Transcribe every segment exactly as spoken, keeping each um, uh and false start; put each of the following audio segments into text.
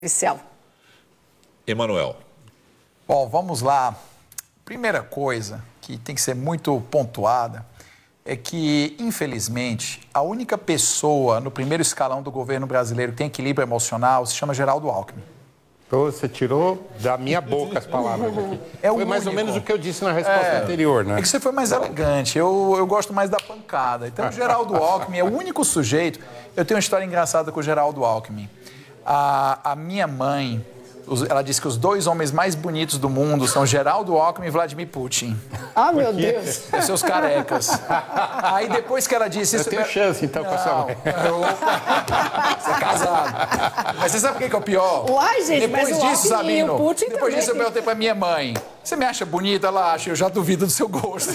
Oficial. Emanuel. Bom, vamos lá. Primeira coisa que tem que ser muito pontuada é que, infelizmente, a única pessoa no primeiro escalão do governo brasileiro que tem equilíbrio emocional se chama Geraldo Alckmin. Você tirou da minha boca as palavras aqui. É o foi mais único. ou menos o que eu disse na resposta É, anterior, né? É que você foi mais elegante. Eu, eu gosto mais da pancada. Então, o Geraldo Alckmin é o único sujeito... Eu tenho uma história engraçada com o Geraldo Alckmin. A, a minha mãe, os, ela disse que os dois homens mais bonitos do mundo são Geraldo Alckmin e Vladimir Putin. Ah, meu Deus. Os seus carecas. Aí depois que ela disse isso... Eu tenho chance, então, com a sua mãe. Eu... Você é casado. Mas você sabe o que é o pior? Uai, gente, depois mas o disso, Alckmin e o Sabino, Putin depois também. disso eu perguntei pra minha mãe, você me acha bonita? Ela acha, eu já duvido do seu gosto.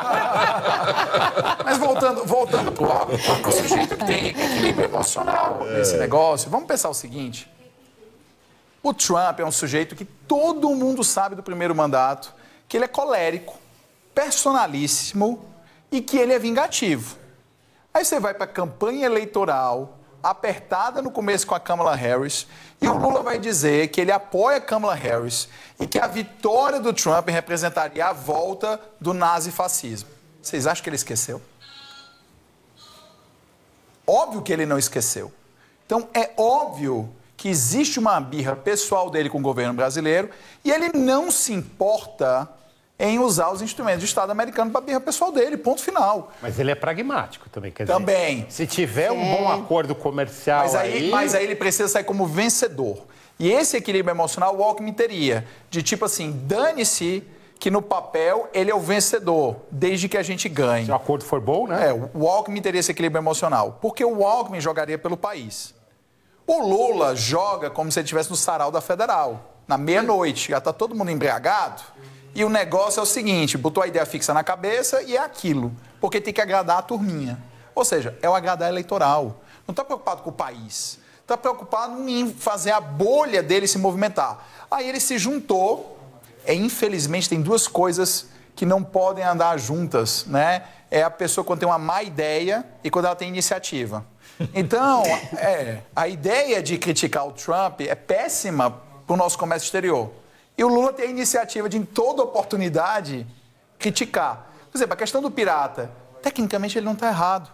Mas voltando, voltando pro Alckmin, o sujeito que tem equilíbrio emocional nesse negócio, vamos pensar o seguinte... O Trump é um sujeito que todo mundo sabe do primeiro mandato, que ele é colérico, personalíssimo e que ele é vingativo. Aí você vai para a campanha eleitoral, apertada no começo com a Kamala Harris, e o Lula vai dizer que ele apoia a Kamala Harris e que a vitória do Trump representaria a volta do nazifascismo. Vocês acham que ele esqueceu? Óbvio que ele não esqueceu. Então, é óbvio que existe uma birra pessoal dele com o governo brasileiro e ele não se importa em usar os instrumentos do Estado americano para a birra pessoal dele, ponto final. Mas ele é pragmático também, quer Também. dizer... Se tiver um bom acordo comercial mas aí, aí... Mas aí ele precisa sair como vencedor. E esse equilíbrio emocional o Alckmin teria, de tipo assim, dane-se que no papel ele é o vencedor, desde que a gente ganhe. Se o acordo for bom, né? É, o Alckmin teria esse equilíbrio emocional, porque o Alckmin jogaria pelo país. O Lula joga como se ele estivesse no sarau da Federal, na meia-noite, já está todo mundo embriagado, e o negócio é o seguinte, botou a ideia fixa na cabeça e é aquilo, porque tem que agradar a turminha. Ou seja, é o agradar eleitoral. Não está preocupado com o país, está preocupado em fazer a bolha dele se movimentar. Aí ele se juntou, é, infelizmente tem duas coisas que não podem andar juntas, né? É a pessoa quando tem uma má ideia e quando ela tem iniciativa. Então, é, a ideia de criticar o Trump é péssima para o nosso comércio exterior. E o Lula tem a iniciativa de, em toda oportunidade, criticar. Por exemplo, a questão do pirata, tecnicamente ele não está errado.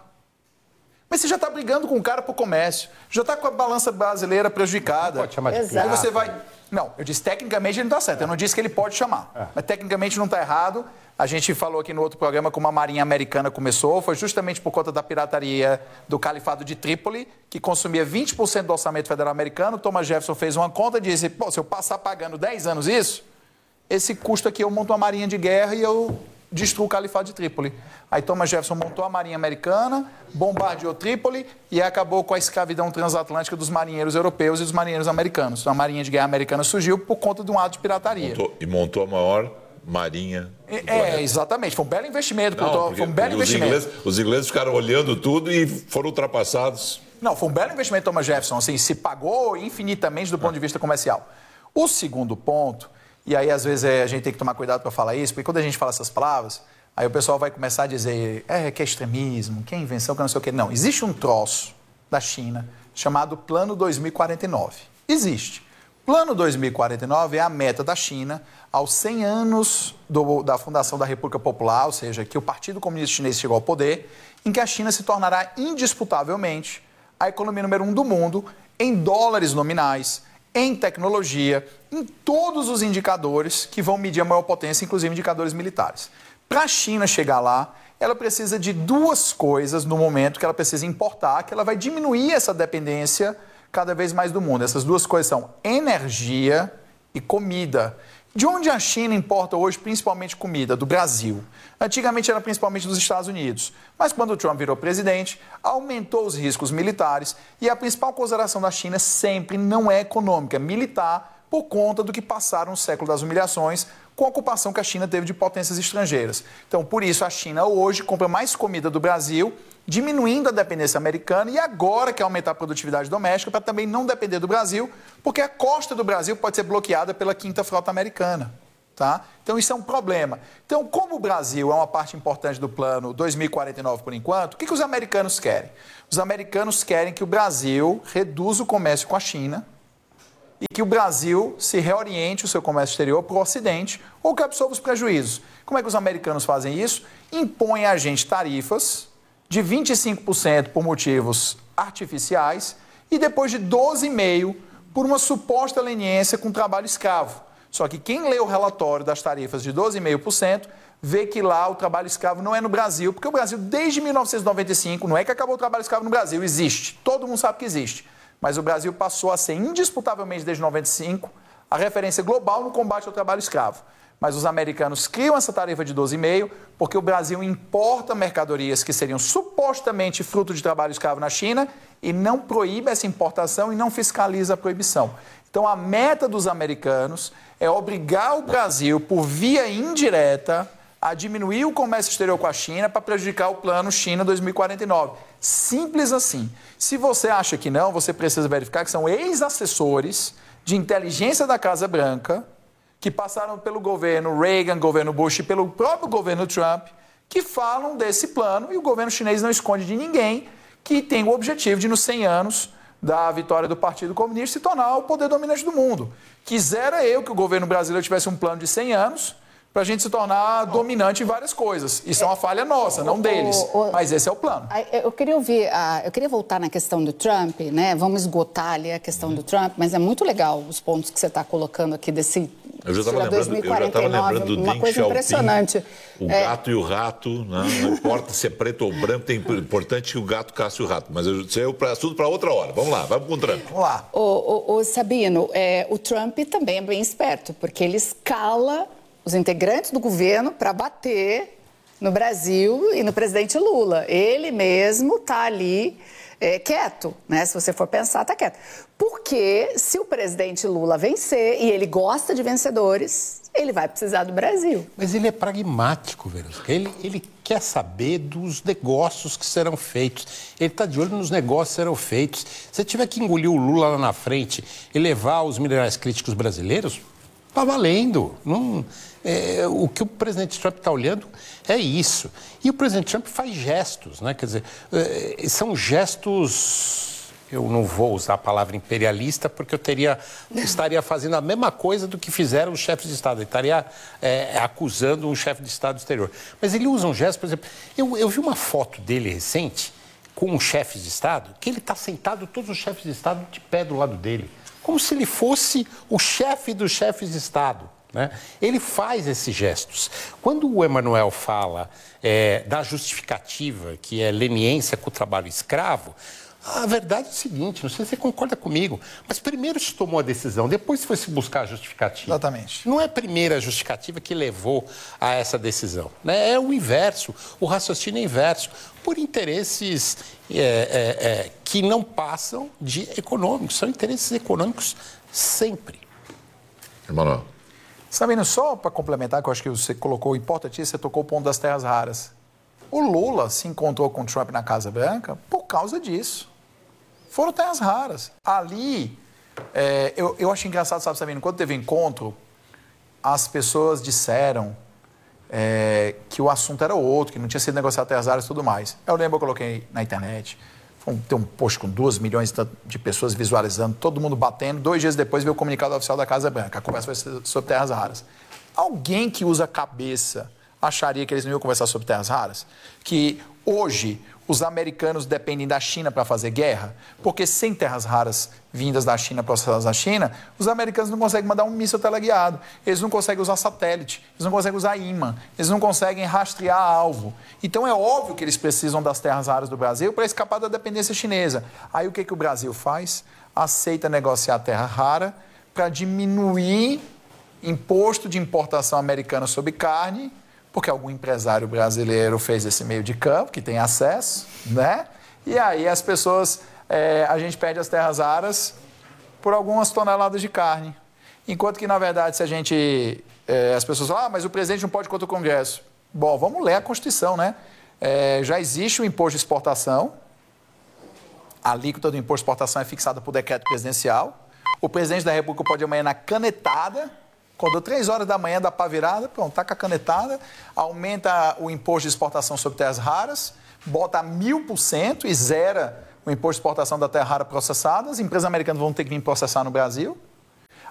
Mas você já está brigando com o cara por comércio, já está com a balança brasileira prejudicada. Pode chamar de Exato. pirata. Aí você vai... Não, eu disse tecnicamente ele não está certo, eu não disse que ele pode chamar. É. Mas tecnicamente não está errado. A gente falou aqui no outro programa como a Marinha Americana começou, foi justamente por conta da pirataria do Califado de Trípoli, que consumia vinte por cento do orçamento federal americano. Thomas Jefferson fez uma conta e disse, pô, se eu passar pagando dez anos isso, esse custo aqui eu monto uma marinha de guerra e eu destruo o Califado de Trípoli. Aí Thomas Jefferson montou a Marinha Americana, bombardeou Trípoli e acabou com a escravidão transatlântica dos marinheiros europeus e dos marinheiros americanos. A Marinha de Guerra Americana surgiu por conta de um ato de pirataria. Montou, e montou a maior marinha. É, é, exatamente. Foi um belo investimento. Não, foi um belo os investimento. Ingleses, os ingleses ficaram olhando tudo e foram ultrapassados. Não, foi um belo investimento Thomas Jefferson. Assim, se pagou infinitamente do ponto de vista comercial. O segundo ponto, e aí às vezes é, a gente tem que tomar cuidado para falar isso, porque quando a gente fala essas palavras, aí o pessoal vai começar a dizer é, que é extremismo, que é invenção, que não sei o quê. Não, existe um troço da China chamado Plano dois mil e quarenta e nove. Existe. Plano dois mil e quarenta e nove é a meta da China aos cem anos do, da fundação da República Popular, ou seja, que o Partido Comunista Chinês chegou ao poder, em que a China se tornará indisputavelmente a economia número um do mundo em dólares nominais, em tecnologia, em todos os indicadores que vão medir a maior potência, inclusive indicadores militares. Para a China chegar lá, ela precisa de duas coisas no momento que ela precisa importar, que ela vai diminuir essa dependência cada vez mais do mundo. Essas duas coisas são energia e comida. De onde a China importa hoje principalmente comida? Do Brasil. Antigamente era principalmente dos Estados Unidos. Mas quando o Trump virou presidente, aumentou os riscos militares e a principal consideração da China sempre não é econômica, é militar, por conta do que passaram o século das humilhações com a ocupação que a China teve de potências estrangeiras. Então, por isso, a China hoje compra mais comida do Brasil, diminuindo a dependência americana e agora quer aumentar a produtividade doméstica para também não depender do Brasil, porque a costa do Brasil pode ser bloqueada pela quinta frota americana. Tá? Então, isso é um problema. Então, como o Brasil é uma parte importante do plano dois mil e quarenta e nove por enquanto, o que, que os americanos querem? Os americanos querem que o Brasil reduza o comércio com a China e que o Brasil se reoriente o seu comércio exterior para o Ocidente ou que absorva os prejuízos. Como é que os americanos fazem isso? Impõem a gente tarifas de vinte e cinco por cento por motivos artificiais e depois de doze vírgula cinco por cento por uma suposta leniência com trabalho escravo. Só que quem lê o relatório das tarifas de doze vírgula cinco por cento vê que lá o trabalho escravo não é no Brasil, porque o Brasil, desde mil novecentos e noventa e cinco, não é que acabou o trabalho escravo no Brasil, existe, todo mundo sabe que existe, mas o Brasil passou a ser indisputavelmente, desde noventa e cinco, a referência global no combate ao trabalho escravo. Mas os americanos criam essa tarifa de doze vírgula cinco por cento porque o Brasil importa mercadorias que seriam supostamente fruto de trabalho escravo na China e não proíbe essa importação e não fiscaliza a proibição. Então, a meta dos americanos é obrigar o Brasil, por via indireta, a diminuir o comércio exterior com a China para prejudicar o plano China dois mil e quarenta e nove. Simples assim. Se você acha que não, você precisa verificar que são ex-assessores de inteligência da Casa Branca que passaram pelo governo Reagan, governo Bush e pelo próprio governo Trump, que falam desse plano, e o governo chinês não esconde de ninguém que tem o objetivo de, nos cem anos da vitória do Partido Comunista, se tornar o poder dominante do mundo. Quisera eu que o governo brasileiro tivesse um plano de cem anos para a gente se tornar dominante em várias coisas. Isso é uma falha nossa, não deles, mas esse é o plano. Eu queria ouvir, eu queria voltar na questão do Trump, né? Vamos esgotar ali a questão do Trump, mas é muito legal os pontos que você está colocando aqui desse Eu já estava lembrando, lembrando do uma Deng coisa Xiaoping, impressionante. O é... gato e o rato, né? Não importa se é preto ou branco, tem importante que o gato caça o rato. Mas isso é assunto para outra hora. Vamos lá, vamos com o Trump. Vamos lá. O, o, o Sabino, é, o Trump também é bem esperto, porque ele escala os integrantes do governo para bater no Brasil e no presidente Lula. Ele mesmo está ali é, quieto, né? Se você for pensar, está quieto. Porque se o presidente Lula vencer, e ele gosta de vencedores, ele vai precisar do Brasil. Mas ele é pragmático, Verusca. Ele, ele quer saber dos negócios que serão feitos. Ele está de olho nos negócios que serão feitos. Se tiver que engolir o Lula lá na frente e levar os minerais críticos brasileiros, está valendo. Não, é, o que o presidente Trump está olhando é isso. E o presidente Trump faz gestos, né? Quer dizer, é, são gestos... Eu não vou usar a palavra imperialista porque eu teria, estaria fazendo a mesma coisa do que fizeram os chefes de Estado. Eu estaria é, acusando um chefe de Estado exterior. Mas ele usa um gesto, por exemplo... Eu, eu vi uma foto dele recente com um chefe de Estado que ele está sentado, todos os chefes de Estado de pé do lado dele. Como se ele fosse o chefe dos chefes de Estado, né? Ele faz esses gestos. Quando o Emanuel fala é, da justificativa, que é leniência com o trabalho escravo, a verdade é o seguinte, não sei se você concorda comigo, mas primeiro se tomou a decisão, depois se foi se buscar a justificativa. Exatamente. Não é a primeira justificativa que levou a essa decisão, né? É o inverso, o raciocínio é inverso, por interesses é, é, é, que não passam de econômicos, são interesses econômicos sempre. Emanuel. Sabino, só para complementar, que eu acho que você colocou importantíssimo, você tocou o ponto das terras raras. O Lula se encontrou com o Trump na Casa Branca por causa disso. Foram terras raras. Ali, é, eu, eu acho engraçado, sabe, Sabino, quando teve encontro, as pessoas disseram é, que o assunto era outro, que não tinha sido negociado terras raras e tudo mais. Eu lembro, eu coloquei na internet, tem um post com duas milhões de pessoas visualizando, todo mundo batendo. Dois dias depois veio o comunicado oficial da Casa Branca. A conversa foi sobre terras raras. Alguém que usa a cabeça acharia que eles não iam conversar sobre terras raras? Que hoje os americanos dependem da China para fazer guerra? Porque sem terras raras vindas da China, processadas na China, os americanos não conseguem mandar um míssil teleguiado, eles não conseguem usar satélite, eles não conseguem usar imã, eles não conseguem rastrear alvo. Então é óbvio que eles precisam das terras raras do Brasil para escapar da dependência chinesa. Aí o que, que o Brasil faz? Aceita negociar terra rara para diminuir imposto de importação americana sobre carne, porque algum empresário brasileiro fez esse meio de campo, que tem acesso, né? E aí as pessoas, é, a gente perde as terras raras por algumas toneladas de carne. Enquanto que, na verdade, se a gente... É, as pessoas falam, ah, mas o presidente não pode contra o Congresso. Bom, vamos ler a Constituição, né? É, já existe o imposto de exportação, a alíquota do imposto de exportação é fixada por decreto presidencial. O presidente da República pode amanhã na canetada... Quando três horas da manhã dá para virada, pronto, taca a canetada, aumenta o imposto de exportação sobre terras raras, bota mil por cento e zera o imposto de exportação da terra rara processada. As empresas americanas vão ter que vir processar no Brasil.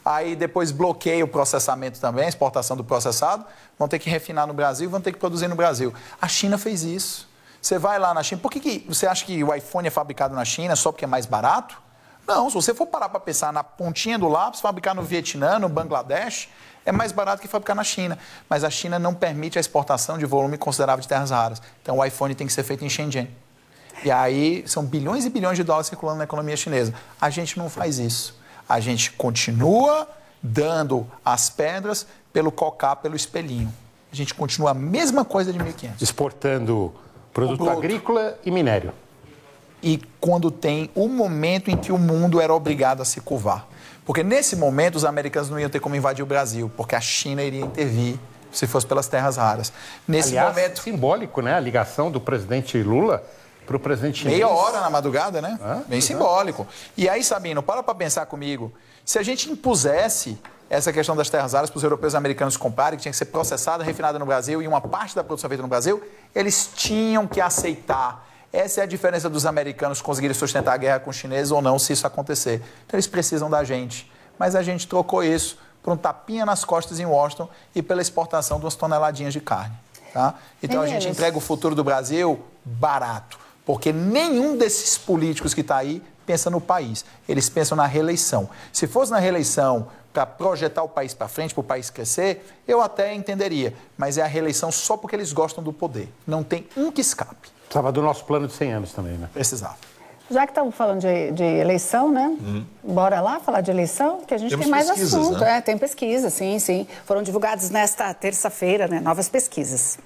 aí depois bloqueia o processamento também, a exportação do processado, vão ter que refinar no Brasil, vão ter que produzir no Brasil. A China fez isso. Você vai lá na China, por que, que você acha que o iPhone é fabricado na China só porque é mais barato? Não, se você for parar para pensar na pontinha do lápis, fabricar no Vietnã, no Bangladesh, é mais barato que fabricar na China. Mas a China não permite a exportação de volume considerável de terras raras. Então o iPhone tem que ser feito em Shenzhen. E aí são bilhões e bilhões de dólares circulando na economia chinesa. A gente não faz isso. A gente continua dando as pedras pelo cocá, pelo espelhinho. A gente continua a mesma coisa de mil e quinhentos. Exportando produto, produto agrícola e minério. E quando tem o momento em que o mundo era obrigado a se curvar. Porque nesse momento os americanos não iam ter como invadir o Brasil, porque a China iria intervir se fosse pelas terras raras. Nesse Aliás, momento... simbólico, né? A ligação do presidente Lula para o presidente chinês. Meia hora na madrugada, né? Ah, Bem simbólico. E aí, Sabino, para para pensar comigo. Se a gente impusesse essa questão das terras raras para os europeus e americanos comprarem, que tinha que ser processada, refinada no Brasil e uma parte da produção feita no Brasil, eles tinham que aceitar. Essa é a diferença dos americanos conseguirem sustentar a guerra com os chineses ou não, se isso acontecer. Então, eles precisam da gente. Mas a gente trocou isso por um tapinha nas costas em Washington e pela exportação de umas toneladinhas de carne. Tá? Então, a gente entrega o futuro do Brasil barato. Porque nenhum desses políticos que está aí pensa no país. Eles pensam na reeleição. Se fosse na reeleição para projetar o país para frente, para o país crescer, eu até entenderia. Mas é a reeleição só porque eles gostam do poder. Não tem um que escape. Precisava do nosso plano de cem anos também, né? Precisava. Já que estamos falando de, de eleição, né? Uhum. Bora lá falar de eleição, que a gente Temos tem mais né? assunto. É, tem pesquisa, sim, sim. Foram divulgadas nesta terça-feira, né? Novas pesquisas.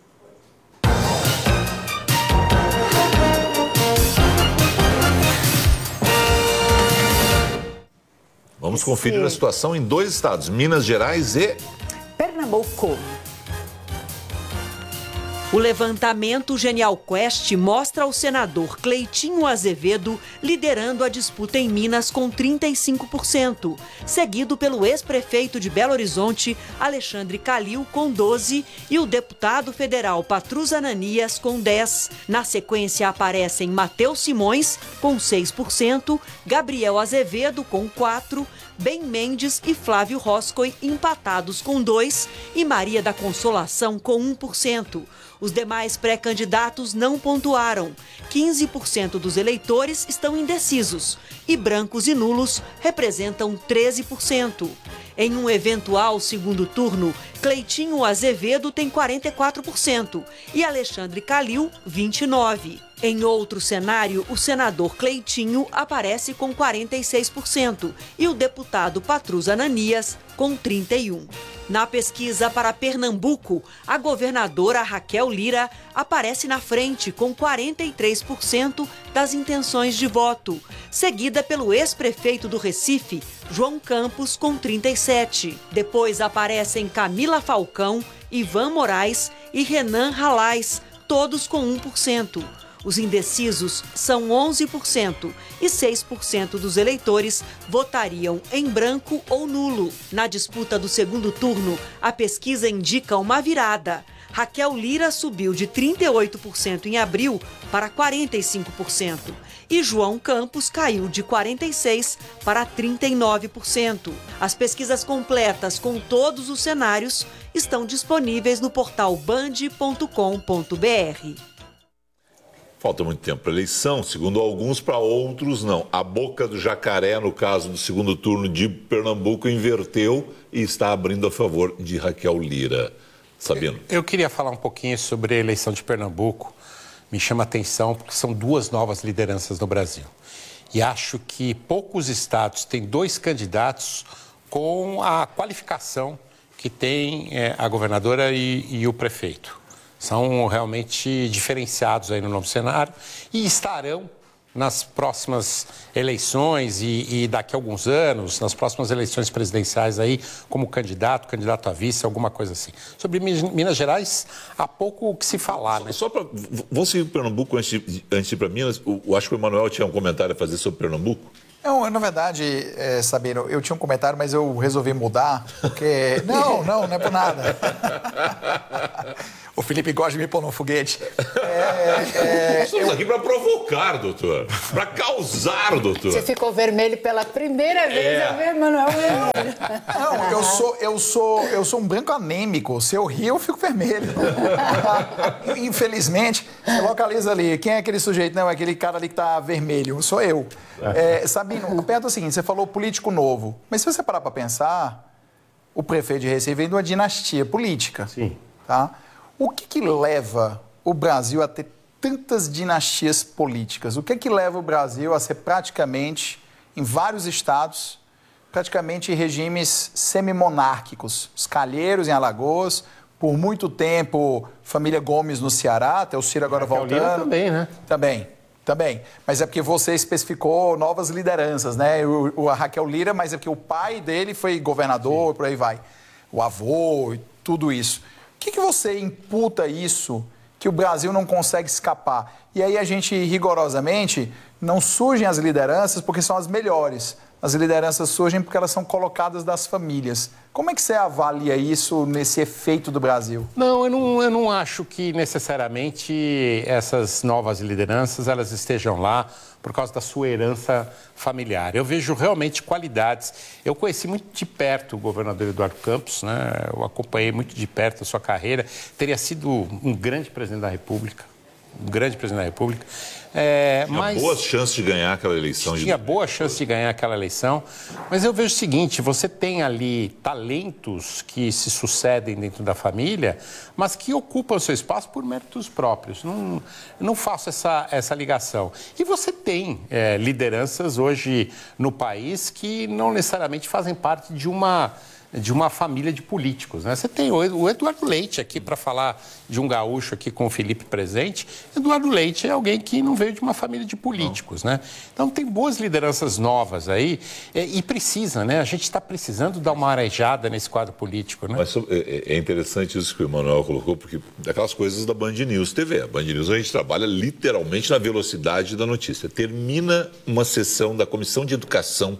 Vamos conferir Esse... a situação em dois estados, Minas Gerais e Pernambuco. O levantamento Genial Quest mostra o senador Cleitinho Azevedo liderando a disputa em Minas com trinta e cinco por cento, seguido pelo ex-prefeito de Belo Horizonte, Alexandre Calil, com doze por cento, e o deputado federal Patrus Ananias, com dez por cento. Na sequência aparecem Matheus Simões, com seis por cento, Gabriel Azevedo, com quatro por cento, Ben Mendes e Flávio Roscoe empatados com dois por cento e Maria da Consolação com um por cento. Os demais pré-candidatos não pontuaram. quinze por cento dos eleitores estão indecisos e brancos e nulos representam treze por cento. Em um eventual segundo turno, Cleitinho Azevedo tem quarenta e quatro por cento e Alexandre Calil, vinte e nove por cento. Em outro cenário, o senador Cleitinho aparece com quarenta e seis por cento e o deputado Patrus Ananias com trinta e um por cento. Na pesquisa para Pernambuco, a governadora Raquel Lira aparece na frente com quarenta e três por cento das intenções de voto, seguida pelo ex-prefeito do Recife, João Campos, com trinta e sete por cento. Depois aparecem Camila Falcão, Ivan Moraes e Renan Ralais, todos com um por cento. Os indecisos são onze por cento e seis por cento dos eleitores votariam em branco ou nulo. Na disputa do segundo turno, a pesquisa indica uma virada. Raquel Lira subiu de trinta e oito por cento em abril para quarenta e cinco por cento e João Campos caiu de quarenta e seis por cento para trinta e nove por cento. As pesquisas completas com todos os cenários estão disponíveis no portal band ponto com ponto br. Falta muito tempo para a eleição, segundo alguns, para outros não. A boca do jacaré, no caso do segundo turno de Pernambuco, inverteu e está abrindo a favor de Raquel Lira. Sabino. Eu, eu queria falar um pouquinho sobre a eleição de Pernambuco. Me chama a atenção porque são duas novas lideranças no Brasil. E acho que poucos estados têm dois candidatos com a qualificação que tem é, a governadora e, e o prefeito. São realmente diferenciados aí no novo cenário e estarão nas próximas eleições e, e daqui a alguns anos, nas próximas eleições presidenciais aí, como candidato, candidato a vice, alguma coisa assim. Sobre Minas Gerais, há pouco o que se falar, né? Só para... Vamos seguir Pernambuco antes de, antes de ir para Minas. Eu acho que o Emanuel tinha um comentário a fazer sobre Pernambuco. Não, na verdade, é, Sabino, eu tinha um comentário, mas eu resolvi mudar, porque... Não, não, não é por nada. O Felipe gosta de me pôr no foguete. É, é, Estamos eu... aqui para provocar, doutor. Para causar, doutor. Você ficou vermelho pela primeira vez, é. eu vi, Manuel vermelho. Não, eu sou, eu, sou, eu sou um branco anêmico. Se eu rir, eu fico vermelho. Infelizmente, você localiza ali. Quem é aquele sujeito? Não, é aquele cara ali que tá vermelho. Sou eu. É, Sabino, a pergunta é o seguinte, você falou político novo. Mas se você parar para pensar, o prefeito de Recife vem de uma dinastia política. Sim. Tá? O que, que leva o Brasil a ter tantas dinastias políticas? O que, que leva o Brasil a ser praticamente, em vários estados, praticamente regimes semimonárquicos? Os Calheiros em Alagoas, por muito tempo, família Gomes no Ceará, até o Ciro agora Raquel voltando. Lira também, né? Também, também. Mas é porque você especificou novas lideranças, né? O, o, a Raquel Lira, mas é porque o pai dele foi governador, sim, por aí vai. O avô e tudo isso. O que, que você imputa isso que o Brasil não consegue escapar? E aí a gente, rigorosamente, não surgem as lideranças porque são as melhores. As lideranças surgem porque elas são colocadas das famílias. Como é que você avalia isso nesse efeito do Brasil? Não, eu não, eu não acho que necessariamente essas novas lideranças elas estejam lá por causa da sua herança familiar. Eu vejo realmente qualidades. Eu conheci muito de perto o governador Eduardo Campos, né? Eu acompanhei muito de perto a sua carreira. Teria sido um grande presidente da República, um grande presidente da República. É, tinha mas boas chances de ganhar aquela eleição. Tinha de... boa chance de ganhar aquela eleição, mas eu vejo o seguinte, você tem ali talentos que se sucedem dentro da família, mas que ocupam o seu espaço por méritos próprios. Não, não faço essa, essa ligação. E você tem é, lideranças hoje no país que não necessariamente fazem parte de uma... de uma família de políticos, né? Você tem o Eduardo Leite aqui para falar de um gaúcho aqui com o Felipe presente. Eduardo Leite é alguém que não veio de uma família de políticos, não, né? Então tem boas lideranças novas aí e, e precisa, né? A gente está precisando dar uma arejada nesse quadro político, né? Mas é interessante isso que o Emanuel colocou, porque aquelas coisas da Band News T V. A Band News a gente trabalha literalmente na velocidade da notícia. Termina uma sessão da Comissão de Educação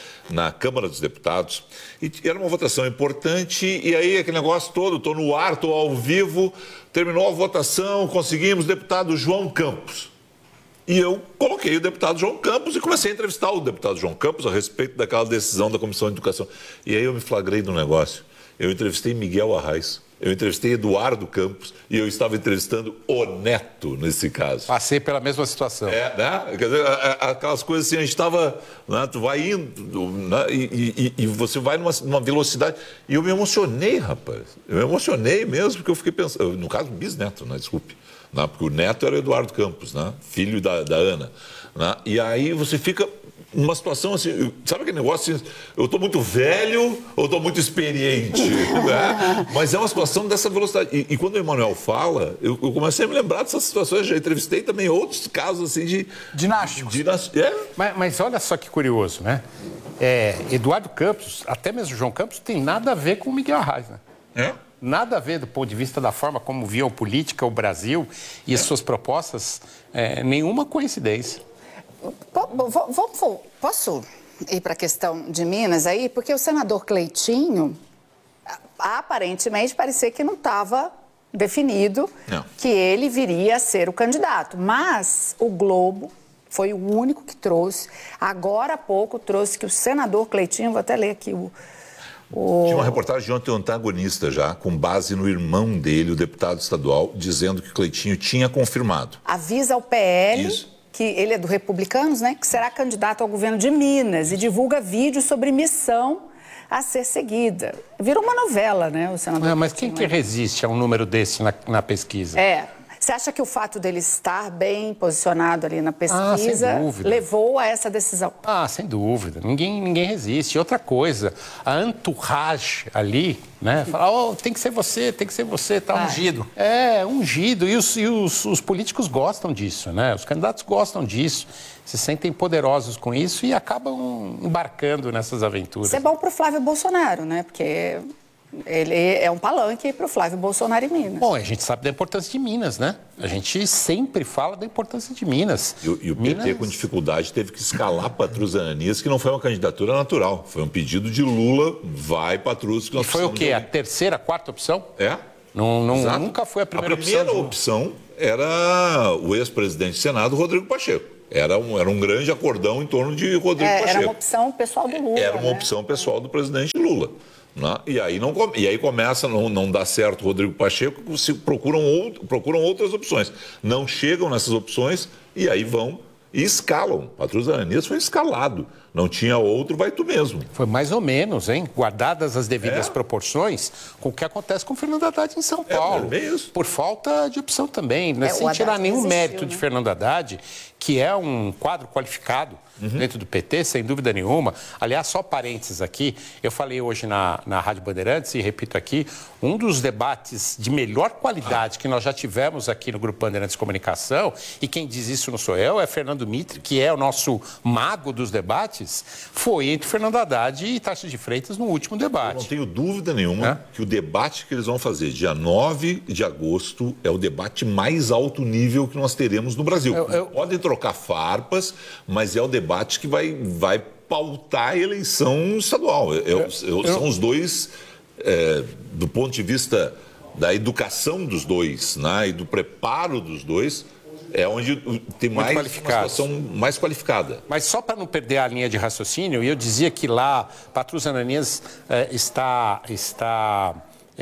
na Câmara dos Deputados, e era uma votação importante, e aí aquele negócio todo, estou no ar, estou ao vivo, terminou a votação, conseguimos o deputado João Campos. E eu coloquei o deputado João Campos e comecei a entrevistar o deputado João Campos a respeito daquela decisão da Comissão de Educação. E aí eu me flagrei do negócio. Eu entrevistei Miguel Arraes, eu entrevistei Eduardo Campos e eu estava entrevistando o Neto nesse caso. Passei pela mesma situação. É, né? Quer dizer, aquelas coisas assim, a gente estava, né, tu vai indo, né, e, e, e você vai numa, numa velocidade. E eu me emocionei, rapaz. Eu me emocionei mesmo, porque eu fiquei pensando, no caso, bisneto, né? Desculpe. Né, porque o neto era o Eduardo Campos, né? Filho da, da Ana. Né? E aí você fica numa situação assim, sabe aquele negócio assim, eu estou muito velho ou estou muito experiente? Né? Mas é uma situação dessa velocidade. E, e quando o Emanuel fala, eu, eu comecei a me lembrar dessas situações, já entrevistei também outros casos assim de... Dinásticos. Dinast... É. Mas, mas olha só que curioso, né? É, Eduardo Campos, até mesmo João Campos, tem nada a ver com o Miguel Arraes, né? É? Nada a ver do ponto de vista da forma como viam política o Brasil e as suas propostas, é, nenhuma coincidência. Vamos, posso ir para a questão de Minas aí? Porque o senador Cleitinho, aparentemente, parecia que não estava definido não. que ele viria a ser o candidato. Mas o Globo foi o único que trouxe, agora há pouco trouxe que o senador Cleitinho, vou até ler aqui o... O... Tinha uma reportagem de ontem antagonista já, com base no irmão dele, o deputado estadual, dizendo que Cleitinho tinha confirmado. Avisa ao P L, Isso. que ele é do Republicanos, né, que será candidato ao governo de Minas e divulga vídeos sobre missão a ser seguida. Virou uma novela, né, o senador Não, mas quem que resiste a um número desse na, na pesquisa? É. Você acha que o fato dele estar bem posicionado ali na pesquisa ah, levou a essa decisão? Ah, sem dúvida. Ninguém, ninguém resiste. Outra coisa, a entourage ali, né? Fala, oh, tem que ser você, tem que ser você. Tá ah, ungido. É, ungido. E, os, e os, os políticos gostam disso, né? Os candidatos gostam disso, se sentem poderosos com isso e acabam embarcando nessas aventuras. Isso é bom para o Flávio Bolsonaro, né? Porque... ele é um palanque para o Flávio Bolsonaro em Minas. Bom, a gente sabe da importância de Minas, né? A gente sempre fala da importância de Minas. E, e o Minas... P T, com dificuldade, teve que escalar Patrus Ananias, que não foi uma candidatura natural. Foi um pedido de Lula, vai Patrus. Que nós e foi o quê? De... A terceira, a quarta opção? É. Não, não, nunca foi a primeira, a primeira opção. opção era o ex-presidente do Senado, Rodrigo Pacheco. Era um, era um grande acordão em torno de Rodrigo é, Pacheco. Era uma opção pessoal do Lula. Era uma né? opção pessoal do presidente Lula. Né? E, aí não, e aí começa, não, não dá certo o Rodrigo Pacheco, se procuram, out, procuram outras opções. Não chegam nessas opções e aí vão e escalam. Patrulha Ananias foi escalado. Não tinha outro, vai tu mesmo. Foi mais ou menos, hein? Guardadas as devidas é. proporções com o que acontece com o Fernando Haddad em São Paulo. É, é mesmo. Por falta de opção também, né? É, Sem tirar nenhum existiu, mérito né? de Fernando Haddad, que é um quadro qualificado uhum. dentro do P T, sem dúvida nenhuma. Aliás, só parênteses aqui, eu falei hoje na, na Rádio Bandeirantes, e repito aqui, um dos debates de melhor qualidade ah. que nós já tivemos aqui no Grupo Bandeirantes de Comunicação, e quem diz isso não sou eu, é Fernando Mitre, que é o nosso mago dos debates, foi entre Fernando Haddad e Tarcísio de Freitas no último debate. Eu não tenho dúvida nenhuma é? que o debate que eles vão fazer dia nove de agosto é o debate mais alto nível que nós teremos no Brasil. Eu, eu... Podem trocar farpas, mas é o debate que vai, vai pautar a eleição estadual. Eu, eu, eu... São os dois, é, do ponto de vista da educação dos dois, né, e do preparo dos dois, é onde tem mais uma situação mais qualificada. Mas só para não perder a linha de raciocínio, eu dizia que lá Patrulha Ananias eh, está, está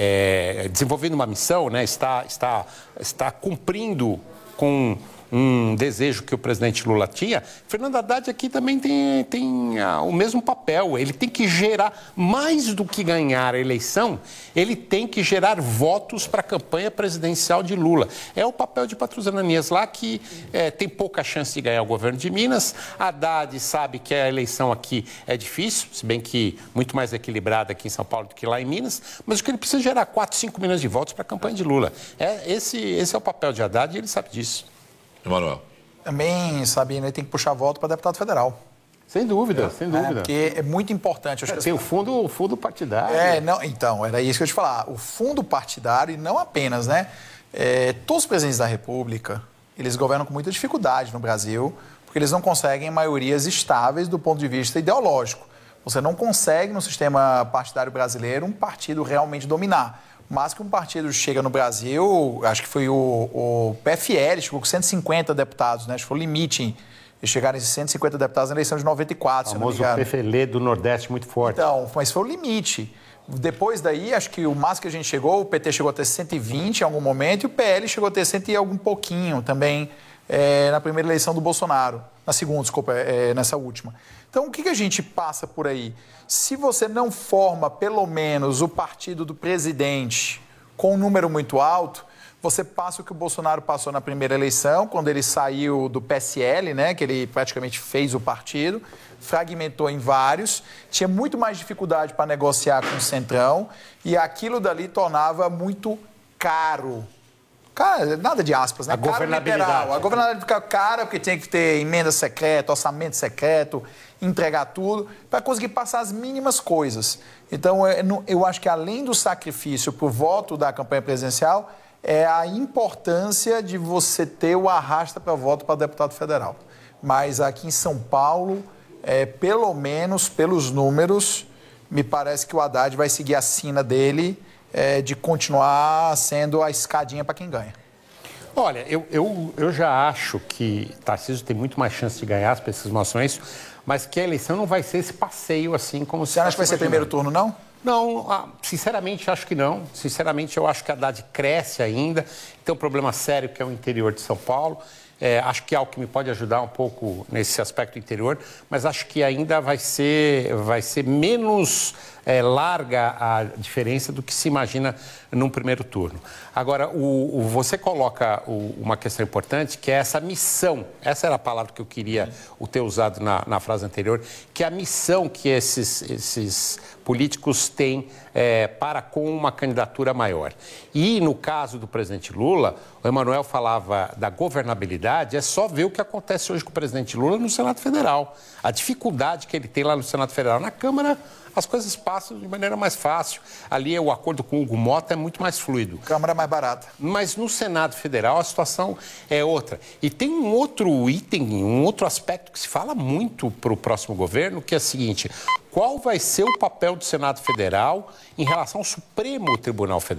eh, desenvolvendo uma missão, né, está, está, está cumprindo com um desejo que o presidente Lula tinha. Fernando Haddad aqui também tem, tem ah, o mesmo papel. Ele tem que gerar, mais do que ganhar a eleição, ele tem que gerar votos para a campanha presidencial de Lula. É o papel de Patrulha Ananias lá, que é, tem pouca chance de ganhar o governo de Minas. Haddad sabe que a eleição aqui é difícil, se bem que muito mais equilibrada aqui em São Paulo do que lá em Minas, mas o que ele precisa é gerar quatro, cinco milhões de votos para a campanha de Lula. É, esse, esse é o papel de Haddad e ele sabe disso. Emanuel. Também, Sabino, ele tem que puxar voto para deputado federal. Sem dúvida, é, sem dúvida. É, porque é muito importante. Acho é, que tem as... o, fundo, o fundo partidário. É, não, então, era isso que eu ia te falar. O fundo partidário, e não apenas, né? É, todos os presidentes da República, eles governam com muita dificuldade no Brasil, porque eles não conseguem maiorias estáveis do ponto de vista ideológico. Você não consegue, no sistema partidário brasileiro, um partido realmente dominar. Mas que um partido chega no Brasil, acho que foi o, o P F L, chegou com cento e cinquenta deputados, né? Acho que foi o limite. Eles chegaram em cento e cinquenta deputados na eleição de noventa e quatro, o famoso P F L do Nordeste muito forte. Então, mas foi o limite. Depois daí, acho que o máximo que a gente chegou, o P T chegou a ter cento e vinte em algum momento e o P L chegou a ter cento e algum pouquinho também é, na primeira eleição do Bolsonaro. Na segunda, desculpa, é, nessa última. Então, o que, que a gente passa por aí? Se você não forma, pelo menos, o partido do presidente com um número muito alto, você passa o que o Bolsonaro passou na primeira eleição, quando ele saiu do P S L, né, que ele praticamente fez o partido, fragmentou em vários, tinha muito mais dificuldade para negociar com o Centrão, e aquilo dali tornava muito caro. Cara, nada de aspas, né? A governabilidade. Literal. A governabilidade fica cara porque tem que ter emenda secreta, orçamento secreto, entregar tudo, para conseguir passar as mínimas coisas. Então, eu acho que além do sacrifício para o voto da campanha presidencial, é a importância de você ter o arrasta para voto para deputado federal. Mas aqui em São Paulo, é, pelo menos pelos números, me parece que o Haddad vai seguir a sina dele, É, de continuar sendo a escadinha para quem ganha. Olha, eu, eu, eu já acho que Tarcísio tem muito mais chance de ganhar, as pesquisas mostram isso, mas que a eleição não vai ser esse passeio assim como... Você acha que vai ser primeiro turno, não? Não, sinceramente acho que não. Sinceramente eu acho que a Haddad cresce ainda, tem um problema sério que é o interior de São Paulo. É, acho que Alckmin pode ajudar um pouco nesse aspecto interior, mas acho que ainda vai ser, vai ser menos é, larga a diferença do que se imagina num primeiro turno. Agora, o, o, você coloca o, uma questão importante, que é essa missão, essa era a palavra que eu queria o ter usado na, na frase anterior, que é a missão que esses, esses políticos têm é, para com uma candidatura maior. E no caso do presidente Lula, o Emanuel falava da governabilidade, é só ver o que acontece hoje com o presidente Lula no Senado Federal. A dificuldade que ele tem lá no Senado Federal. Na Câmara, as coisas passam de maneira mais fácil. Ali o acordo com o Hugo Mota é muito mais fluido. Câmara é mais barata. Mas no Senado Federal a situação é outra. E tem um outro item, um outro aspecto que se fala muito para o próximo governo, que é o seguinte: qual vai ser o papel do Senado Federal em relação ao Supremo Tribunal Federal?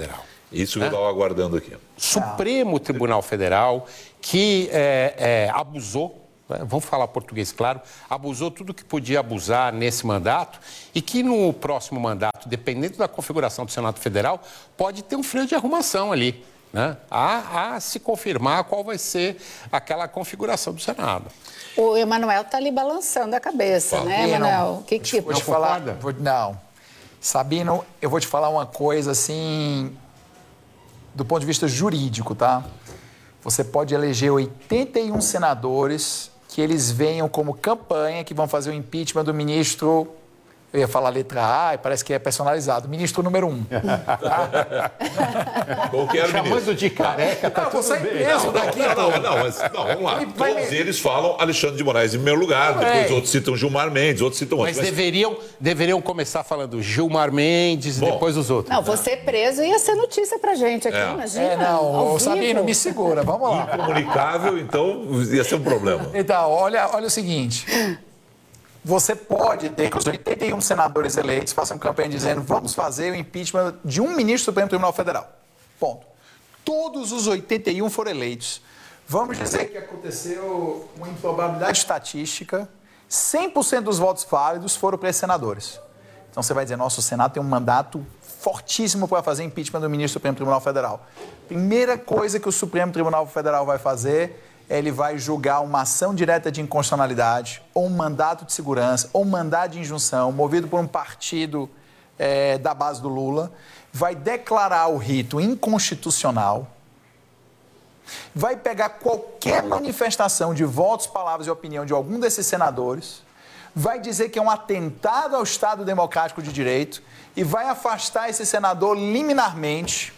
Isso que eu estava aguardando aqui. Supremo Tribunal Federal, que é, é, abusou, né, vamos falar português claro, abusou tudo que podia abusar nesse mandato e que no próximo mandato, dependendo da configuração do Senado Federal, pode ter um freio de arrumação ali, né? A, a se confirmar qual vai ser aquela configuração do Senado. O Emanuel está ali balançando a cabeça, Fala. né, Emanuel? O que que... Vou te falar... Vou, não. Sabino, eu vou te falar uma coisa assim... Do ponto de vista jurídico, tá? Você pode eleger oitenta e um senadores que eles venham como campanha que vão fazer o impeachment do ministro... Eu ia falar letra A, e parece que é personalizado. Ministro número um. Tá? Qualquer Chamando ministro. de careca, tá Não, tudo você é bem. preso Não, daqui. não, não, não, mas, não, vamos lá. Vai- Todos eles falam Alexandre de Moraes em primeiro lugar, Não, depois é. outros citam Gilmar Mendes, outros citam Mas outros. deveriam, deveriam começar falando Gilmar Mendes e Bom. depois os outros. Não, você preso ia ser notícia pra gente aqui, É. imagina. É, não, ao ô, Sabino, vivo. me segura, vamos lá. Incomunicável, então ia ser um problema. Então, olha, olha o seguinte. Você pode ter que os oitenta e um senadores eleitos façam campanha dizendo vamos fazer o impeachment de um ministro do Supremo Tribunal Federal. Ponto. Todos os oitenta e um foram eleitos. Vamos dizer que aconteceu uma improbabilidade estatística. cem por cento dos votos válidos foram para esses senadores. Então você vai dizer, nossa, o Senado tem um mandato fortíssimo para fazer impeachment do ministro do Supremo Tribunal Federal. Primeira coisa que o Supremo Tribunal Federal vai fazer... ele vai julgar uma ação direta de inconstitucionalidade, ou um mandato de segurança, ou um mandado de injunção, movido por um partido é, da base do Lula, vai declarar o rito inconstitucional, vai pegar qualquer manifestação de votos, palavras e opinião de algum desses senadores, vai dizer que é um atentado ao Estado Democrático de Direito e vai afastar esse senador liminarmente,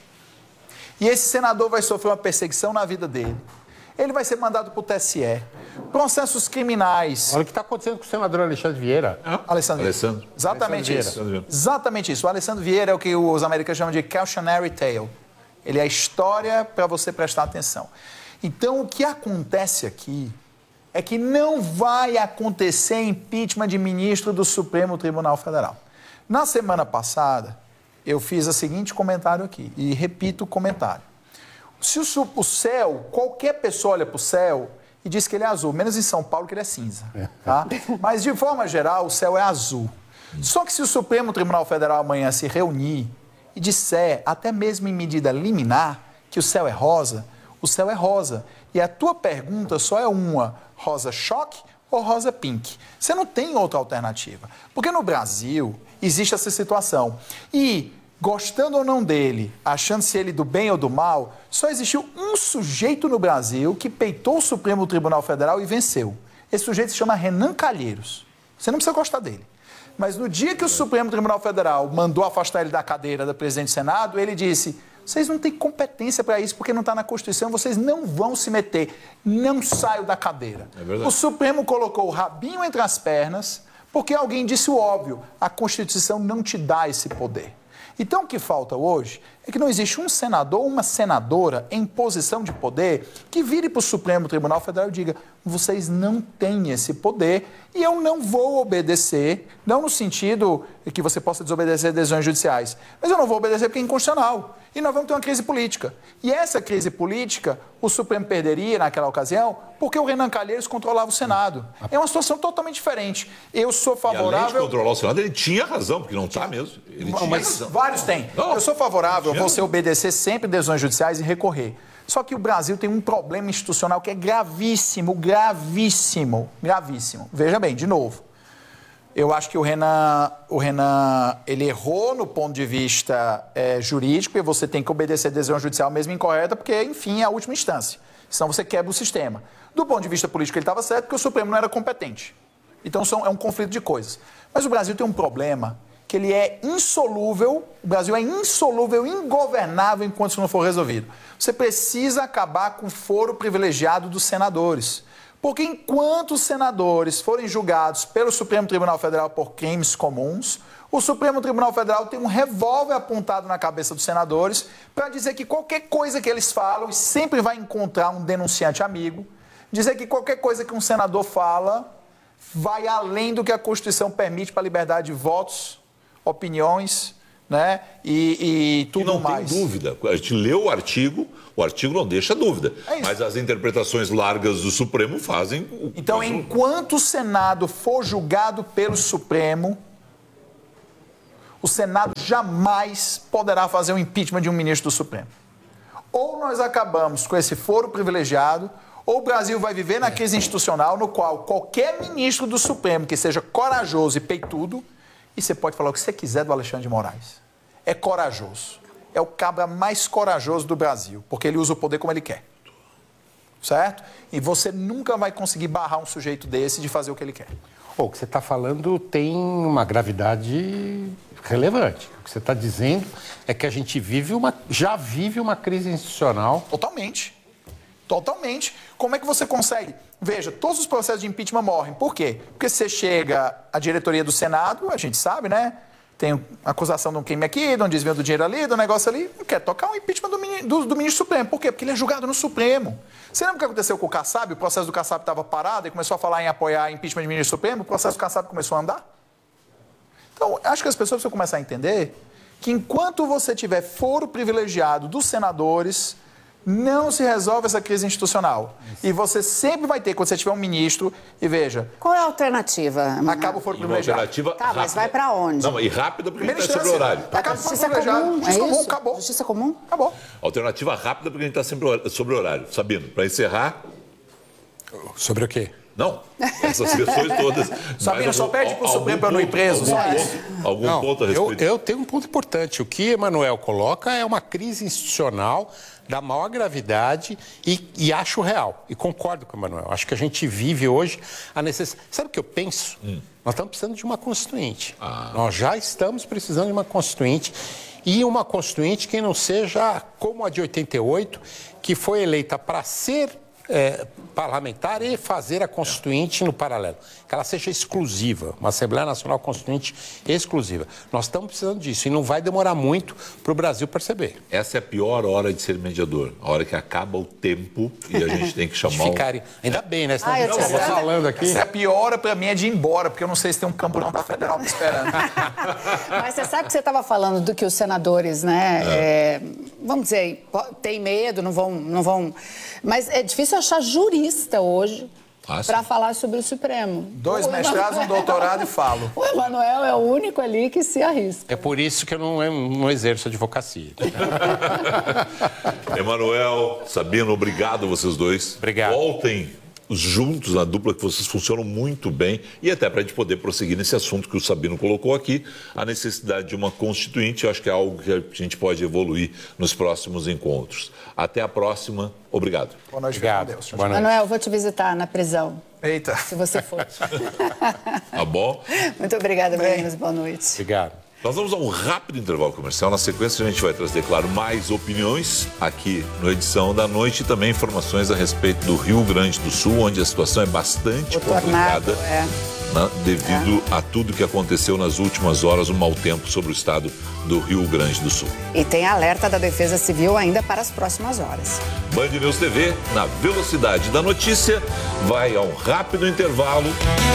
e esse senador vai sofrer uma perseguição na vida dele. Ele vai ser mandado para o T S E. Processos criminais. Olha o que está acontecendo com o senador Alexandre Vieira. Alessandro. Alessandro. Exatamente Alessandro isso. Exatamente isso. O Alessandro Vieira é o que os americanos chamam de cautionary tale. Ele é a história para você prestar atenção. Então, o que acontece aqui é que não vai acontecer impeachment de ministro do Supremo Tribunal Federal. Na semana passada, eu fiz o seguinte comentário aqui, e repito o comentário. Se o, o céu, qualquer pessoa olha para o céu e diz que ele é azul, menos em São Paulo que ele é cinza. Tá? Mas, de forma geral, o céu é azul. Só que se o Supremo Tribunal Federal amanhã se reunir e disser, até mesmo em medida liminar, que o céu é rosa, o céu é rosa. E a tua pergunta só é uma, rosa choque ou rosa pink? Você não tem outra alternativa. Porque no Brasil existe essa situação. E... gostando ou não dele, achando-se ele do bem ou do mal, só existiu um sujeito no Brasil que peitou o Supremo Tribunal Federal e venceu. Esse sujeito se chama Renan Calheiros. Você não precisa gostar dele. Mas no dia que o Supremo Tribunal Federal mandou afastar ele da cadeira da presidente do Senado, ele disse, vocês não têm competência para isso porque não está na Constituição, vocês não vão se meter, não saiam da cadeira. É verdade. O Supremo colocou o rabinho entre as pernas porque alguém disse o óbvio, a Constituição não te dá esse poder. Então, o que falta hoje é que não existe um senador ou uma senadora em posição de poder que vire para o Supremo Tribunal Federal e diga vocês não têm esse poder e eu não vou obedecer, não no sentido que você possa desobedecer decisões judiciais, mas eu não vou obedecer porque é inconstitucional. E nós vamos ter uma crise política. E essa crise política, o Supremo perderia naquela ocasião porque o Renan Calheiros controlava o Senado. É uma situação totalmente diferente. Eu sou E além de favorável... controlar o Senado, ele tinha razão, porque não está mesmo. Ele tinha Mas razão. vários têm. Não, eu sou favorável a tinha. você obedecer sempre decisões judiciais e recorrer. Só que o Brasil tem um problema institucional que é gravíssimo, gravíssimo, gravíssimo. Veja bem, de novo. Eu acho que o Renan, o Renan ele errou no ponto de vista é, jurídico e você tem que obedecer a decisão judicial mesmo incorreta, porque, enfim, é a última instância. Senão você quebra o sistema. Do ponto de vista político, ele estava certo porque o Supremo não era competente. Então, são, é um conflito de coisas. Mas o Brasil tem um problema que ele é insolúvel, o Brasil é insolúvel, ingovernável enquanto isso não for resolvido. Você precisa acabar com o foro privilegiado dos senadores. Porque enquanto os senadores forem julgados pelo Supremo Tribunal Federal por crimes comuns, o Supremo Tribunal Federal tem um revólver apontado na cabeça dos senadores para dizer que qualquer coisa que eles falam sempre vai encontrar um denunciante amigo, dizer que qualquer coisa que um senador fala vai além do que a Constituição permite para a liberdade de votos, opiniões, né? E, e tudo e não mais. tem dúvida. A gente leu o artigo, o artigo não deixa dúvida. É isso. Mas as interpretações largas do Supremo fazem... O... Então, enquanto o Senado for julgado pelo Supremo, o Senado jamais poderá fazer um impeachment de um ministro do Supremo. Ou nós acabamos com esse foro privilegiado, ou o Brasil vai viver na crise institucional, no qual qualquer ministro do Supremo que seja corajoso e peitudo, e você pode falar o que você quiser do Alexandre de Moraes, é corajoso. É o cabra mais corajoso do Brasil, porque ele usa o poder como ele quer. Certo? E você nunca vai conseguir barrar um sujeito desse de fazer o que ele quer. O que você está falando tem uma gravidade relevante. O que você está dizendo é que a gente vive uma, já vive uma crise institucional. Totalmente. Totalmente. Como é que você consegue? Veja, todos os processos de impeachment morrem. Por quê? Porque você chega à diretoria do Senado, a gente sabe, né? Tem acusação de um crime aqui, de um desvio do dinheiro ali, de um negócio ali. Não quer tocar um impeachment do, do, do ministro Supremo. Por quê? Porque ele é julgado no Supremo. Você lembra o que aconteceu com o Kassab? O processo do Kassab estava parado e começou a falar em apoiar impeachment do ministro Supremo. O processo do Kassab começou a andar. Então, acho que as pessoas precisam começar a entender que enquanto você tiver foro privilegiado dos senadores, não se resolve essa crise institucional. Isso. E você sempre vai ter, quando você tiver um ministro, e veja... Qual é a alternativa? Acaba o foro privilegiado. Alternativa tá, rápida. Mas vai pra onde? Não, e rápida porque a gente está sobre o horário. Acaba o foro privilegiado. Comum, Justiça é comum, acabou. Justiça comum? Acabou. Alternativa rápida porque a gente está sempre sobre o horário. Sabino, para encerrar... Sobre o quê? Não, essas questões todas. Sabino, só pede para o Supremo para não ir preso. Algum, ponto, algum não, ponto a respeito? Eu, eu tenho um ponto importante. O que Emanuel coloca é uma crise institucional da maior gravidade e, e acho real. E concordo com o Emanuel. Acho que a gente vive hoje a necessidade... Sabe o que eu penso? Hum. Nós estamos precisando de uma constituinte. Ah. Nós já estamos precisando de uma constituinte. E uma constituinte que não seja como a de oitenta e oito, que foi eleita para ser... É, parlamentar e fazer a Constituinte no paralelo. Que ela seja exclusiva, uma Assembleia Nacional Constituinte exclusiva. Nós estamos precisando disso e não vai demorar muito para o Brasil perceber. Essa é a pior hora de ser mediador, a hora que acaba o tempo e a gente tem que chamar o... Ainda bem, né? Senão ah, a gente estava falando aqui. Essa é a pior hora para mim é de ir embora, porque eu não sei se tem um camburão da Federal me esperando. Mas você sabe que você estava falando do que os senadores, né, é. É, vamos dizer, tem medo, não vão, não vão... Mas é difícil achar jurista hoje ah, para falar sobre o Supremo. Dois o mestrados, Emanuel... um doutorado e falo. O Emanuel é o único ali que se arrisca. É por isso que eu não, não exerço advocacia. Emanuel, Sabino, obrigado vocês dois. Obrigado. Voltem juntos na dupla, que vocês funcionam muito bem, e até para a gente poder prosseguir nesse assunto que o Sabino colocou aqui, a necessidade de uma constituinte. Eu acho que é algo que a gente pode evoluir nos próximos encontros. Até a próxima. Obrigado. Boa noite, obrigado. Deus. Boa noite. Manuel, eu vou te visitar na prisão. Eita. Se você for. Tá bom? Muito obrigada, meninos. Boa noite. Obrigado. Nós vamos a um rápido intervalo comercial. Na sequência, a gente vai trazer, claro, mais opiniões aqui no Edição da Noite e também informações a respeito do Rio Grande do Sul, onde a situação é bastante o complicada, tornado, é. né, devido é. a tudo que aconteceu nas últimas horas, um mau tempo sobre o estado do Rio Grande do Sul. E tem alerta da Defesa Civil ainda para as próximas horas. Band News T V, na velocidade da notícia, vai a um rápido intervalo.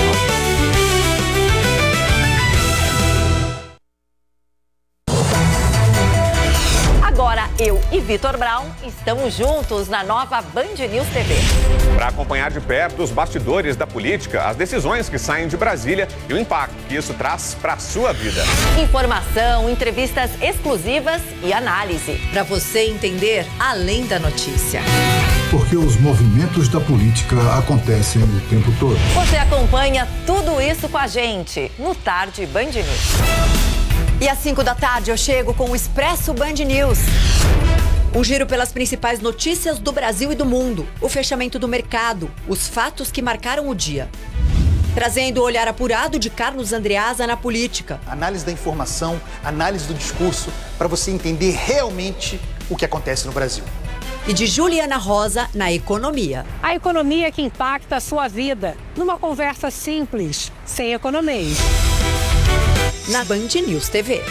Agora, eu e Vitor Brown estamos juntos na nova Band News T V. Para acompanhar de perto os bastidores da política, as decisões que saem de Brasília e o impacto que isso traz para a sua vida. Informação, entrevistas exclusivas e análise. Para você entender além da notícia. Porque os movimentos da política acontecem o tempo todo. Você acompanha tudo isso com a gente no Tarde Band News. E às cinco da tarde eu chego com o Expresso Band News. O giro pelas principais notícias do Brasil e do mundo. O fechamento do mercado. Os fatos que marcaram o dia. Trazendo o olhar apurado de Carlos Andreasa na política. Análise da informação, análise do discurso, para você entender realmente o que acontece no Brasil. E de Juliana Rosa na economia. A economia que impacta a sua vida. Numa conversa simples, sem economês. Na Band News T V.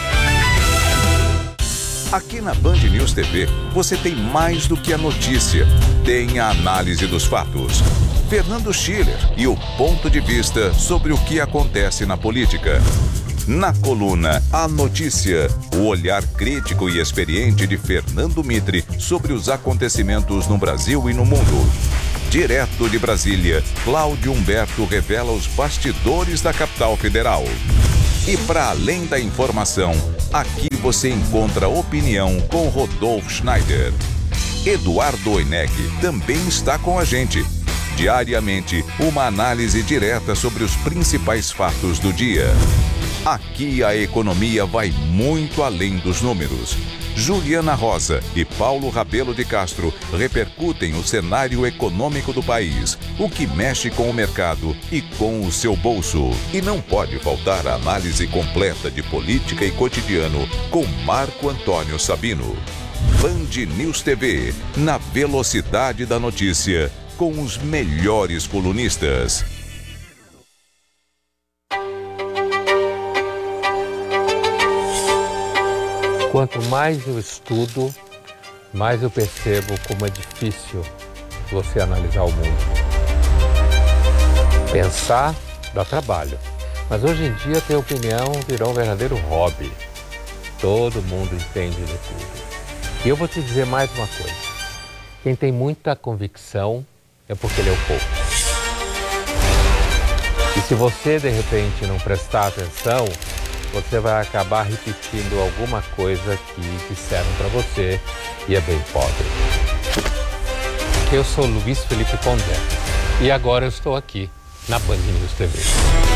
Aqui na Band News T V, você tem mais do que a notícia. Tem a análise dos fatos. Fernando Schiller e o ponto de vista sobre o que acontece na política. Na coluna A Notícia, o olhar crítico e experiente de Fernando Mitre sobre os acontecimentos no Brasil e no mundo. Direto de Brasília, Cláudio Humberto revela os bastidores da capital federal. E para além da informação, aqui você encontra opinião com Rodolfo Schneider. Eduardo Oineg também está com a gente. Diariamente, uma análise direta sobre os principais fatos do dia. Aqui a economia vai muito além dos números. Juliana Rosa e Paulo Rabelo de Castro repercutem o cenário econômico do país, o que mexe com o mercado e com o seu bolso. E não pode faltar a análise completa de política e cotidiano com Marco Antônio Sabino. Band News T V, na velocidade da notícia, com os melhores colunistas. Quanto mais eu estudo, mais eu percebo como é difícil você analisar o mundo. Pensar dá trabalho, mas hoje em dia ter opinião virou um verdadeiro hobby. Todo mundo entende de tudo. E eu vou te dizer mais uma coisa. Quem tem muita convicção é porque leu pouco. E se você, de repente, não prestar atenção, você vai acabar repetindo alguma coisa que disseram para você e é bem pobre. Eu sou Luiz Felipe Pondé e agora eu estou aqui na Band News T V.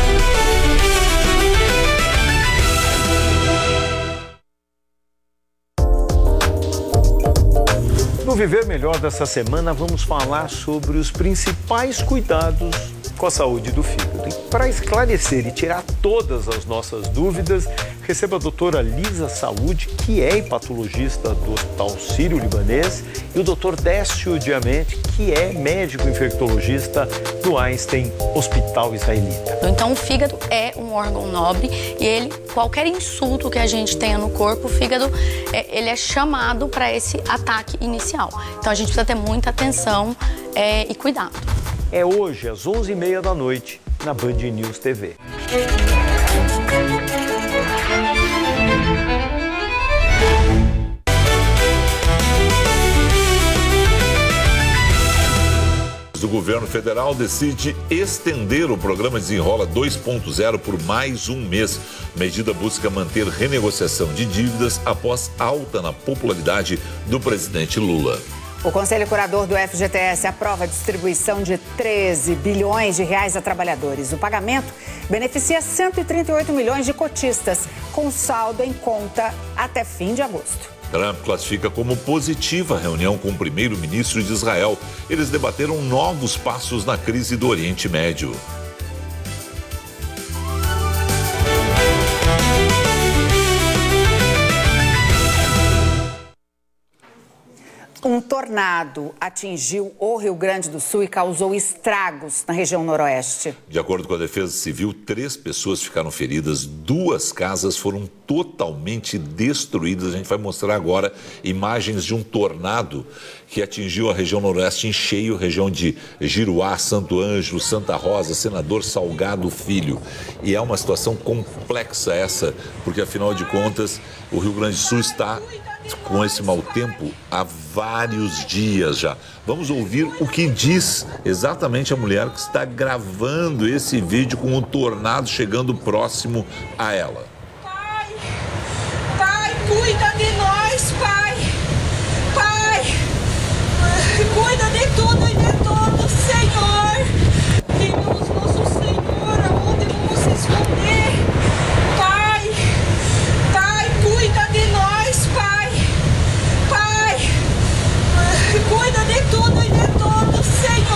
No Viver Melhor dessa semana, vamos falar sobre os principais cuidados com a saúde do fígado. E para esclarecer e tirar todas as nossas dúvidas, receba a doutora Lisa Saúde, que é hepatologista do Hospital Sírio-Libanês, e o doutor Décio Diamante, que é médico infectologista do Einstein Hospital Israelita. Então, o fígado é um órgão nobre e ele, qualquer insulto que a gente tenha no corpo, o fígado, é, ele é chamado para esse ataque inicial. Então, a gente precisa ter muita atenção é, e cuidado. É hoje, às onze e meia da noite, na Band News T V. O governo federal decide estender o programa Desenrola dois ponto zero por mais um mês. A medida busca manter renegociação de dívidas após alta na popularidade do presidente Lula. O Conselho Curador do F G T S aprova a distribuição de treze bilhões de reais a trabalhadores. O pagamento beneficia cento e trinta e oito milhões de cotistas, com saldo em conta até fim de agosto. Trump classifica como positiva a reunião com o primeiro-ministro de Israel. Eles debateram novos passos na crise do Oriente Médio. Um tornado atingiu o Rio Grande do Sul e causou estragos na região noroeste. De acordo com a Defesa Civil, três pessoas ficaram feridas, duas casas foram totalmente destruídas. A gente vai mostrar agora imagens de um tornado que atingiu a região noroeste em cheio, região de Giruá, Santo Ângelo, Santa Rosa, Senador Salgado Filho. E é uma situação complexa essa, porque afinal de contas o Rio Grande do Sul está com esse mau tempo há vários dias já. Vamos ouvir o que diz exatamente a mulher que está gravando esse vídeo com o tornado chegando próximo a ela. Pai, pai, cuida de nós, pai. Pai, cuida de tudo e de todos, Senhor. Vimos nosso Senhor, aonde vamos se esconder. Pai, pai, cuida de nós, pai. Cuida de tudo e de todos,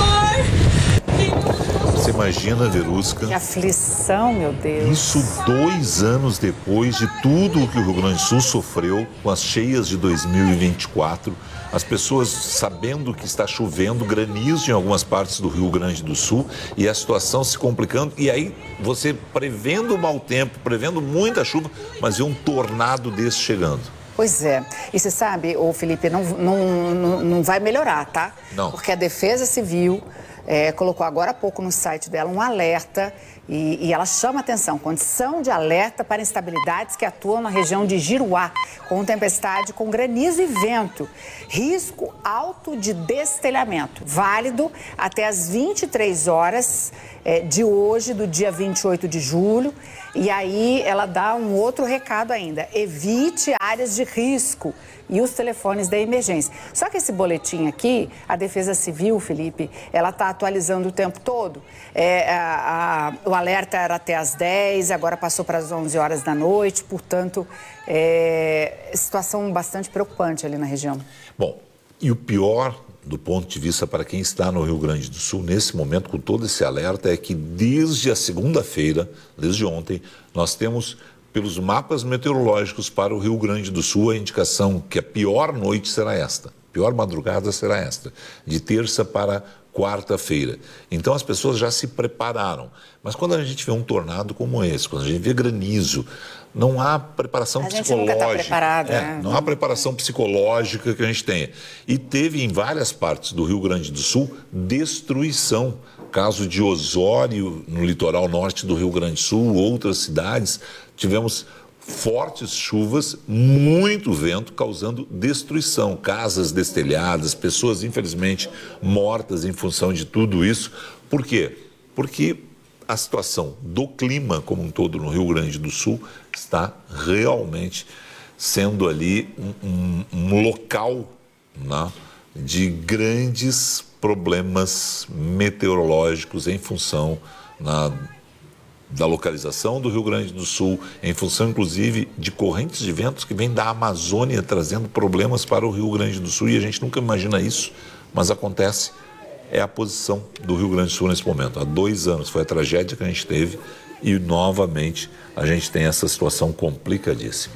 Senhor. Você imagina, Verusca? Que aflição, meu Deus. Isso dois anos depois de tudo o que o Rio Grande do Sul sofreu com as cheias de dois mil e vinte e quatro. As pessoas sabendo que está chovendo, granizo em algumas partes do Rio Grande do Sul e a situação se complicando. E aí você prevendo o mau tempo, prevendo muita chuva, mas vê um tornado desse chegando. Pois é. E você sabe, ô Felipe, não, não, não, não vai melhorar, tá? Não. Porque a Defesa Civil é, colocou agora há pouco no site dela um alerta E, e ela chama atenção, condição de alerta para instabilidades que atuam na região de Giruá, com tempestade com granizo e vento. Risco alto de destelhamento, válido até as vinte e três horas é, de hoje, do dia vinte e oito de julho. E aí ela dá um outro recado ainda, evite áreas de risco e os telefones da emergência. Só que esse boletim aqui, a Defesa Civil, Felipe, ela está atualizando o tempo todo. É, a, a, o alerta era até às dez, agora passou para as onze horas da noite, portanto, é situação bastante preocupante ali na região. Bom, e o pior do ponto de vista para quem está no Rio Grande do Sul, nesse momento, com todo esse alerta, é que desde a segunda-feira, desde ontem, nós temos, pelos mapas meteorológicos para o Rio Grande do Sul, a indicação que a pior noite será esta, a pior madrugada será esta, de terça para quarta-feira. Então as pessoas já se prepararam. Mas quando a gente vê um tornado como esse, quando a gente vê granizo, não há preparação a psicológica. A gente nunca está preparado, é, né? Não há preparação psicológica que a gente tenha. E teve em várias partes do Rio Grande do Sul destruição. Caso de Osório, no litoral norte do Rio Grande do Sul, outras cidades, tivemos fortes chuvas, muito vento, causando destruição, casas destelhadas, pessoas infelizmente mortas em função de tudo isso. Por quê? Porque a situação do clima como um todo no Rio Grande do Sul está realmente sendo ali um, um, um local, né, de grandes problemas meteorológicos em função na da localização do Rio Grande do Sul, em função, inclusive, de correntes de ventos que vêm da Amazônia trazendo problemas para o Rio Grande do Sul, e a gente nunca imagina isso, mas acontece. É a posição do Rio Grande do Sul nesse momento. Há dois anos foi a tragédia que a gente teve e, novamente, a gente tem essa situação complicadíssima.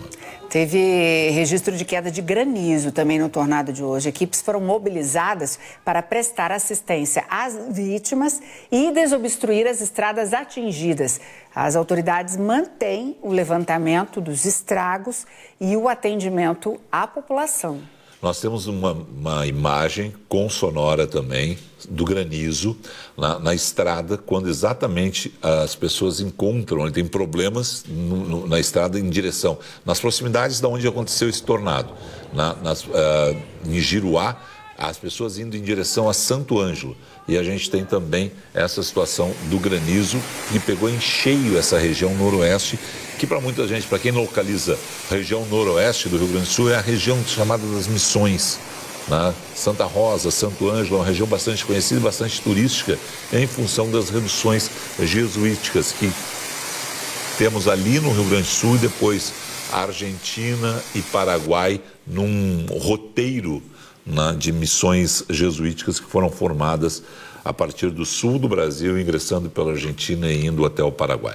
Teve registro de queda de granizo também no tornado de hoje. Equipes foram mobilizadas para prestar assistência às vítimas e desobstruir as estradas atingidas. As autoridades mantêm o levantamento dos estragos e o atendimento à população. Nós temos uma, uma imagem com sonora também do granizo na, na estrada, quando exatamente as pessoas encontram, tem problemas no, no, na estrada em direção, nas proximidades de onde aconteceu esse tornado, na, nas, uh, em Giruá, as pessoas indo em direção a Santo Ângelo. E a gente tem também essa situação do granizo que pegou em cheio essa região noroeste, que para muita gente, para quem localiza a região noroeste do Rio Grande do Sul, é a região chamada das Missões, né? Santa Rosa, Santo Ângelo, é uma região bastante conhecida e bastante turística, em função das reduções jesuíticas que temos ali no Rio Grande do Sul, e depois Argentina e Paraguai num roteiro, né, de missões jesuíticas que foram formadas a partir do sul do Brasil, ingressando pela Argentina e indo até o Paraguai.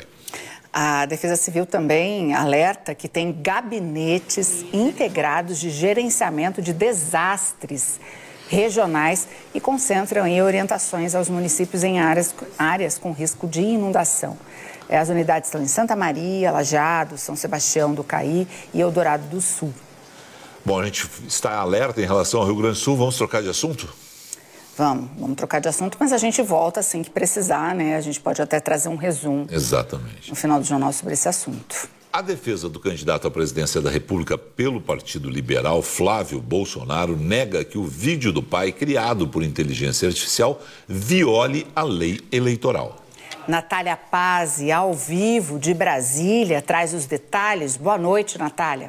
A Defesa Civil também alerta que tem gabinetes integrados de gerenciamento de desastres regionais e concentram em orientações aos municípios em áreas, áreas com risco de inundação. As unidades estão em Santa Maria, Lajeado, São Sebastião do Caí e Eldorado do Sul. Bom, a gente está alerta em relação ao Rio Grande do Sul. Vamos trocar de assunto? Vamos, vamos trocar de assunto, mas a gente volta assim que precisar, né? A gente pode até trazer um resumo. Exatamente. No final do jornal sobre esse assunto. A defesa do candidato à presidência da República pelo Partido Liberal, Flávio Bolsonaro, nega que o vídeo do pai, criado por inteligência artificial, viole a lei eleitoral. Natália Pazzi, ao vivo de Brasília, traz os detalhes. Boa noite, Natália.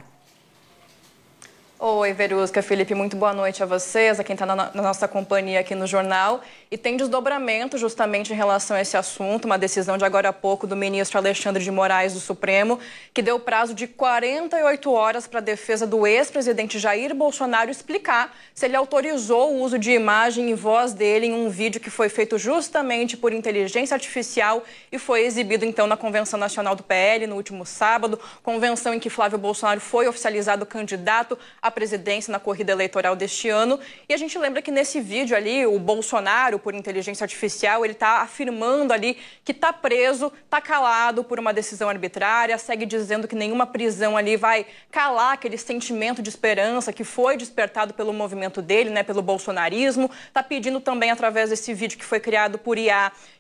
Oi, Verusca, Felipe, muito boa noite a vocês, a quem está na, na nossa companhia aqui no jornal. E tem desdobramento justamente em relação a esse assunto, uma decisão de agora há pouco do ministro Alexandre de Moraes do Supremo, que deu prazo de quarenta e oito horas para a defesa do ex-presidente Jair Bolsonaro explicar se ele autorizou o uso de imagem e voz dele em um vídeo que foi feito justamente por inteligência artificial e foi exibido então na Convenção Nacional do P L no último sábado, convenção em que Flávio Bolsonaro foi oficializado candidato à presidência na corrida eleitoral deste ano. E a gente lembra que nesse vídeo ali, o Bolsonaro, por inteligência artificial, ele está afirmando ali que está preso, está calado por uma decisão arbitrária, segue dizendo que nenhuma prisão ali vai calar aquele sentimento de esperança que foi despertado pelo movimento dele, né, pelo bolsonarismo. Está pedindo também, através desse vídeo que foi criado por I A,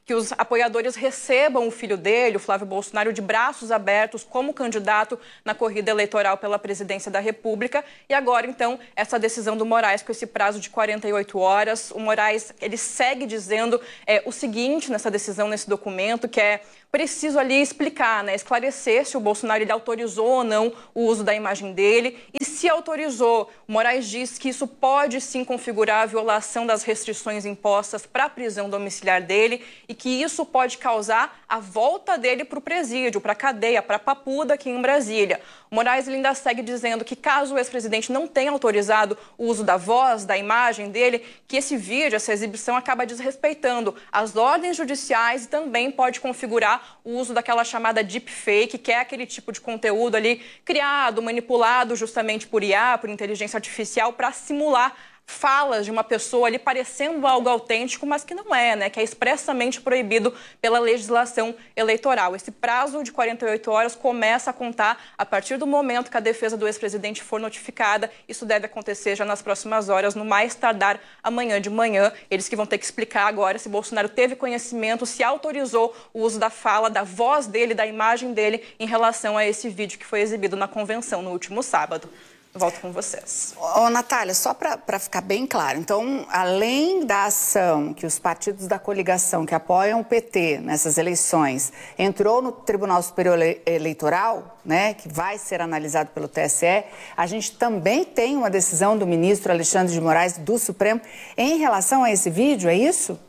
que os apoiadores recebam o filho dele, o Flávio Bolsonaro, de braços abertos como candidato na corrida eleitoral pela presidência da República. E agora, então, essa decisão do Moraes com esse prazo de quarenta e oito horas. O Moraes, ele segue dizendo é, o seguinte nessa decisão, nesse documento, que é preciso ali explicar, né, esclarecer se o Bolsonaro ele autorizou ou não o uso da imagem dele. E se autorizou, o Moraes diz que isso pode sim configurar a violação das restrições impostas para a prisão domiciliar dele e que isso pode causar a volta dele para o presídio, para a cadeia, para a Papuda aqui em Brasília. O Moraes ele ainda segue dizendo que caso o ex-presidente não tenha autorizado o uso da voz, da imagem dele, que esse vídeo, essa exibição acaba desrespeitando as ordens judiciais e também pode configurar o uso daquela chamada deepfake, que é aquele tipo de conteúdo ali criado, manipulado justamente por I A, por inteligência artificial, para simular falas de uma pessoa ali parecendo algo autêntico, mas que não é, né? Que é expressamente proibido pela legislação eleitoral. Esse prazo de quarenta e oito horas começa a contar a partir do momento que a defesa do ex-presidente for notificada. Isso deve acontecer já nas próximas horas, no mais tardar amanhã de manhã. Eles que vão ter que explicar agora se Bolsonaro teve conhecimento, se autorizou o uso da fala, da voz dele, da imagem dele em relação a esse vídeo que foi exibido na convenção no último sábado. Volto com vocês. Ô, Natália, só para ficar bem claro, então, além da ação que os partidos da coligação que apoiam o P T nessas eleições entrou no Tribunal Superior Eleitoral, né, que vai ser analisado pelo T S E, a gente também tem uma decisão do ministro Alexandre de Moraes do Supremo em relação a esse vídeo, é isso?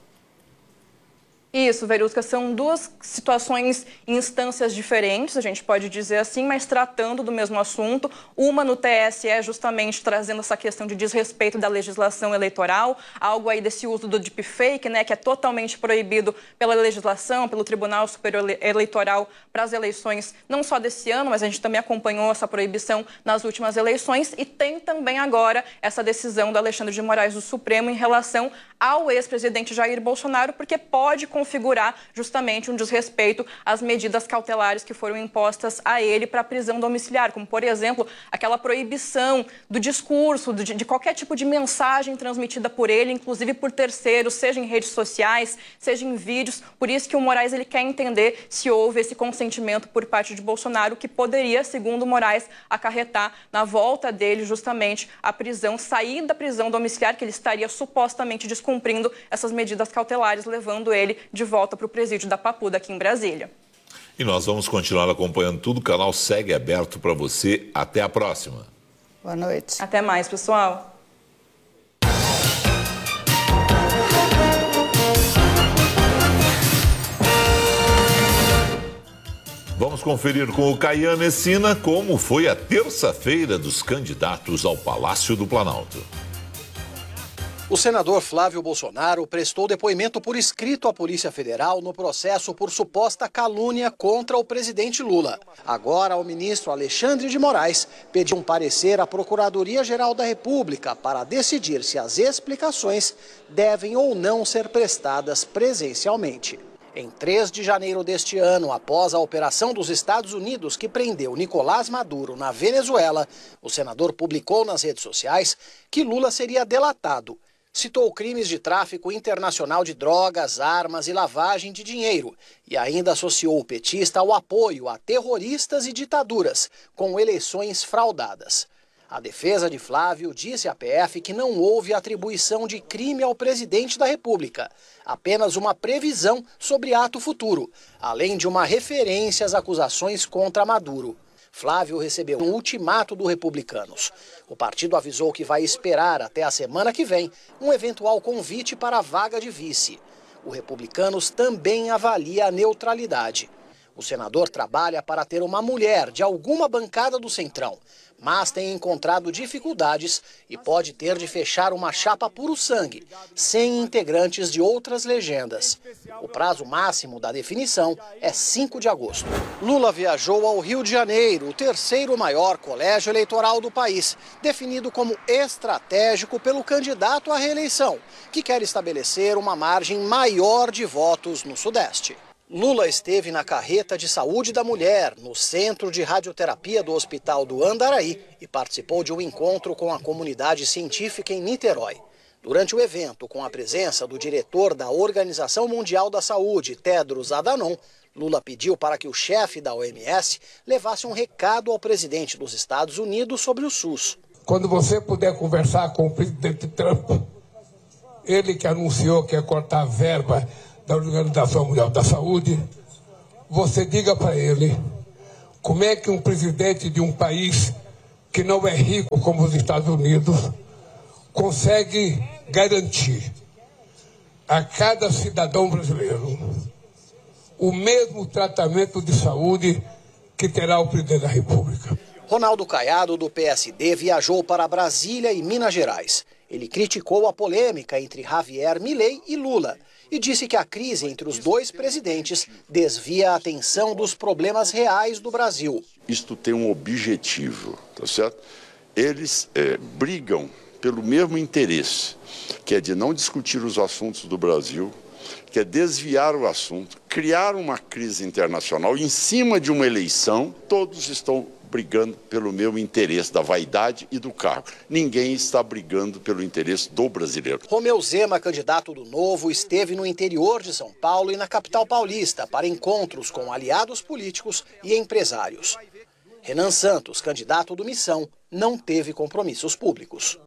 Isso, Verusca, são duas situações em instâncias diferentes, a gente pode dizer assim, mas tratando do mesmo assunto. Uma no T S E justamente trazendo essa questão de desrespeito da legislação eleitoral, algo aí desse uso do deepfake, né, que é totalmente proibido pela legislação, pelo Tribunal Superior Eleitoral para as eleições, não só desse ano, mas a gente também acompanhou essa proibição nas últimas eleições. E tem também agora essa decisão do Alexandre de Moraes do Supremo em relação ao ex-presidente Jair Bolsonaro, porque pode configurar justamente um desrespeito às medidas cautelares que foram impostas a ele para a prisão domiciliar, como, por exemplo, aquela proibição do discurso, de, de qualquer tipo de mensagem transmitida por ele, inclusive por terceiros, seja em redes sociais, seja em vídeos. Por isso que o Moraes ele quer entender se houve esse consentimento por parte de Bolsonaro, que poderia, segundo o Moraes, acarretar na volta dele justamente à prisão, sair da prisão domiciliar, que ele estaria supostamente descumprindo essas medidas cautelares, levando ele de volta para o presídio da Papuda aqui em Brasília. E nós vamos continuar acompanhando tudo. O canal segue aberto para você. Até a próxima. Boa noite. Até mais, pessoal. Vamos conferir com o Caian Messina como foi a terça-feira dos candidatos ao Palácio do Planalto. O senador Flávio Bolsonaro prestou depoimento por escrito à Polícia Federal no processo por suposta calúnia contra o presidente Lula. Agora, o ministro Alexandre de Moraes pediu um parecer à Procuradoria-Geral da República para decidir se as explicações devem ou não ser prestadas presencialmente. Em três de janeiro deste ano, após a operação dos Estados Unidos que prendeu Nicolás Maduro na Venezuela, o senador publicou nas redes sociais que Lula seria delatado. Citou crimes de tráfico internacional de drogas, armas e lavagem de dinheiro e ainda associou o petista ao apoio a terroristas e ditaduras, com eleições fraudadas. A defesa de Flávio disse à P F que não houve atribuição de crime ao presidente da República, apenas uma previsão sobre ato futuro, além de uma referência às acusações contra Maduro. Flávio recebeu um ultimato do Republicanos. O partido avisou que vai esperar até a semana que vem um eventual convite para a vaga de vice. O Republicanos também avalia a neutralidade. O senador trabalha para ter uma mulher de alguma bancada do Centrão, mas tem encontrado dificuldades e pode ter de fechar uma chapa puro sangue, sem integrantes de outras legendas. O prazo máximo da definição é cinco de agosto. Lula viajou ao Rio de Janeiro, o terceiro maior colégio eleitoral do país, definido como estratégico pelo candidato à reeleição, que quer estabelecer uma margem maior de votos no Sudeste. Lula esteve na carreta de saúde da mulher, no centro de radioterapia do Hospital do Andaraí, e participou de um encontro com a comunidade científica em Niterói. Durante o evento, com a presença do diretor da Organização Mundial da Saúde, Tedros Adhanom, Lula pediu para que o chefe da O M S levasse um recado ao presidente dos Estados Unidos sobre o SUS. Quando você puder conversar com o presidente Trump, ele que anunciou que ia cortar a verba da Organização Mundial da Saúde, você diga para ele como é que um presidente de um país que não é rico como os Estados Unidos consegue garantir a cada cidadão brasileiro o mesmo tratamento de saúde que terá o presidente da República. Ronaldo Caiado, do P S D, viajou para Brasília e Minas Gerais. Ele criticou a polêmica entre Javier Milei e Lula e disse que a crise entre os dois presidentes desvia a atenção dos problemas reais do Brasil. Isto tem um objetivo, tá certo? Eles é, brigam pelo mesmo interesse, que é de não discutir os assuntos do Brasil, que é desviar o assunto, criar uma crise internacional em cima de uma eleição. Todos estão brigando pelo mesmo interesse da vaidade e do cargo. Ninguém está brigando pelo interesse do brasileiro. Romeu Zema, candidato do Novo, esteve no interior de São Paulo e na capital paulista para encontros com aliados políticos e empresários. Renan Santos, candidato do Missão, não teve compromissos públicos.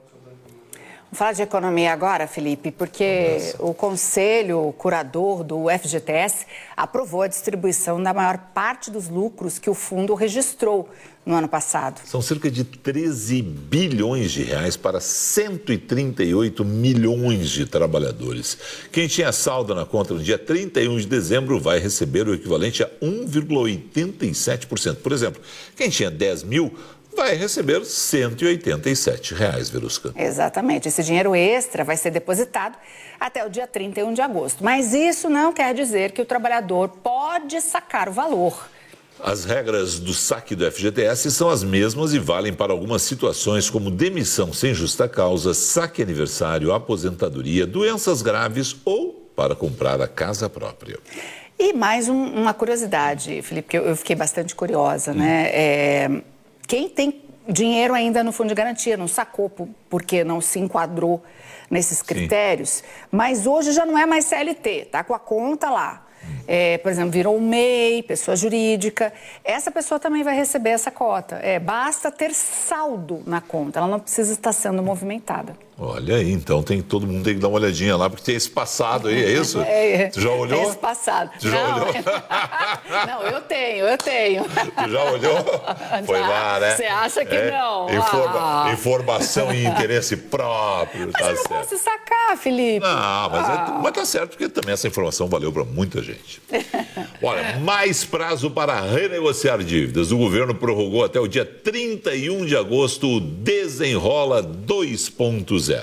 Vamos falar de economia agora, Felipe, porque o Conselho Curador do F G T S aprovou a distribuição da maior parte dos lucros que o fundo registrou no ano passado. São cerca de treze bilhões de reais para cento e trinta e oito milhões de trabalhadores. Quem tinha saldo na conta no dia trinta e um de dezembro vai receber o equivalente a um vírgula oitenta e sete por cento. Por exemplo, quem tinha dez mil vai receber cento e oitenta e sete reais, Verusca. Exatamente. Esse dinheiro extra vai ser depositado até o dia trinta e um de agosto. Mas isso não quer dizer que o trabalhador pode sacar o valor. As regras do saque do F G T S são as mesmas e valem para algumas situações como demissão sem justa causa, saque aniversário, aposentadoria, doenças graves ou para comprar a casa própria. E mais um, uma curiosidade, Felipe, que eu, eu fiquei bastante curiosa, hum. né? É... Quem tem dinheiro ainda no fundo de garantia, não sacou porque não se enquadrou nesses critérios, Sim. mas hoje já não é mais C L T, tá com a conta lá. É, por exemplo, virou um M E I, pessoa jurídica, essa pessoa também vai receber essa cota. É, basta ter saldo na conta, ela não precisa estar sendo movimentada. Olha aí, então tem, todo mundo tem que dar uma olhadinha lá, porque tem esse passado aí, é isso? É, tu já olhou? É esse passado. Tu já não, olhou? Não, eu tenho, eu tenho. Tu já olhou? Foi lá, né? Você acha que é, não? Informa, ah. Informação e interesse próprio. Mas tá eu não certo. posso sacar, Felipe. Não, mas, ah. é, mas tá certo, porque também essa informação valeu para muita gente. Olha, mais prazo para renegociar dívidas. O governo prorrogou até o dia trinta e um de agosto o Desenrola dois ponto zero.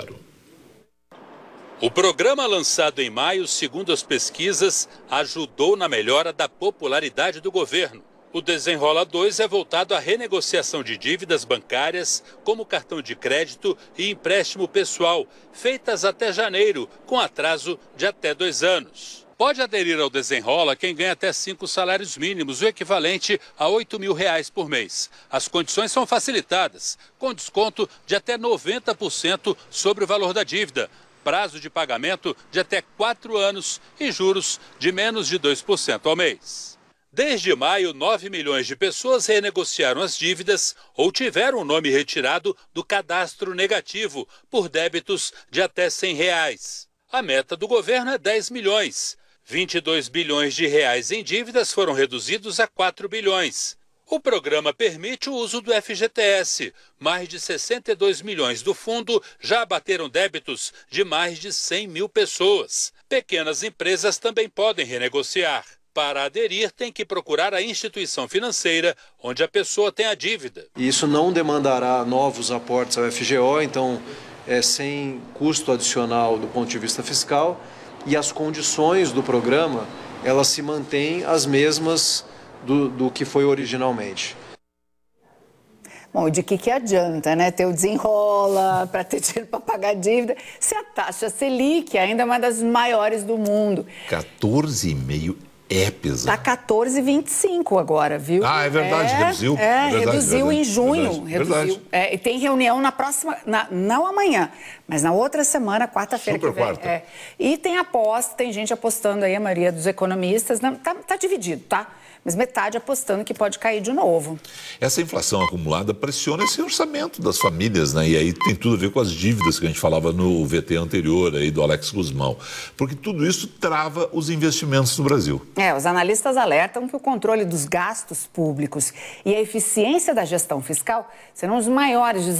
O programa lançado em maio, segundo as pesquisas, ajudou na melhora da popularidade do governo. O Desenrola dois é voltado à renegociação de dívidas bancárias, como cartão de crédito e empréstimo pessoal, feitas até janeiro, com atraso de até dois anos. Pode aderir ao Desenrola quem ganha até cinco salários mínimos, o equivalente a oito mil reais por mês. As condições são facilitadas, com desconto de até noventa por cento sobre o valor da dívida, prazo de pagamento de até quatro anos e juros de menos de dois por cento ao mês. Desde maio, nove milhões de pessoas renegociaram as dívidas ou tiveram o nome retirado do cadastro negativo por débitos de até cem reais. A meta do governo é dez milhões. vinte e dois bilhões de reais em dívidas foram reduzidos a quatro bilhões. O programa permite o uso do F G T S. Mais de sessenta e dois milhões do fundo já abateram débitos de mais de cem mil pessoas. Pequenas empresas também podem renegociar. Para aderir, tem que procurar a instituição financeira onde a pessoa tem a dívida. Isso não demandará novos aportes ao F G O, então é sem custo adicional do ponto de vista fiscal. E as condições do programa, elas se mantêm as mesmas do, do que foi originalmente. Bom, e de que que adianta, né? Ter o Desenrola, para ter dinheiro para pagar dívida, se a taxa Selic ainda é uma das maiores do mundo. quatorze vírgula cinco por cento É pesado. Tá quatorze vírgula vinte e cinco agora, viu? Ah, é verdade, é, reduziu. É, é verdade, reduziu verdade, em junho. verdade, reduziu. verdade. É, e tem reunião na próxima, na, não amanhã, mas na outra semana, quarta-feira que Super vem. quarta. É. E tem aposta, tem gente apostando aí, a maioria dos economistas, não, tá, tá dividido, tá? Mas metade apostando que pode cair de novo. Essa inflação acumulada pressiona esse orçamento das famílias, né? E aí tem tudo a ver com as dívidas que a gente falava no V T anterior aí do Alex Guzmão. Porque tudo isso trava os investimentos no Brasil. É, os analistas alertam que o controle dos gastos públicos e a eficiência da gestão fiscal serão os maiores desafios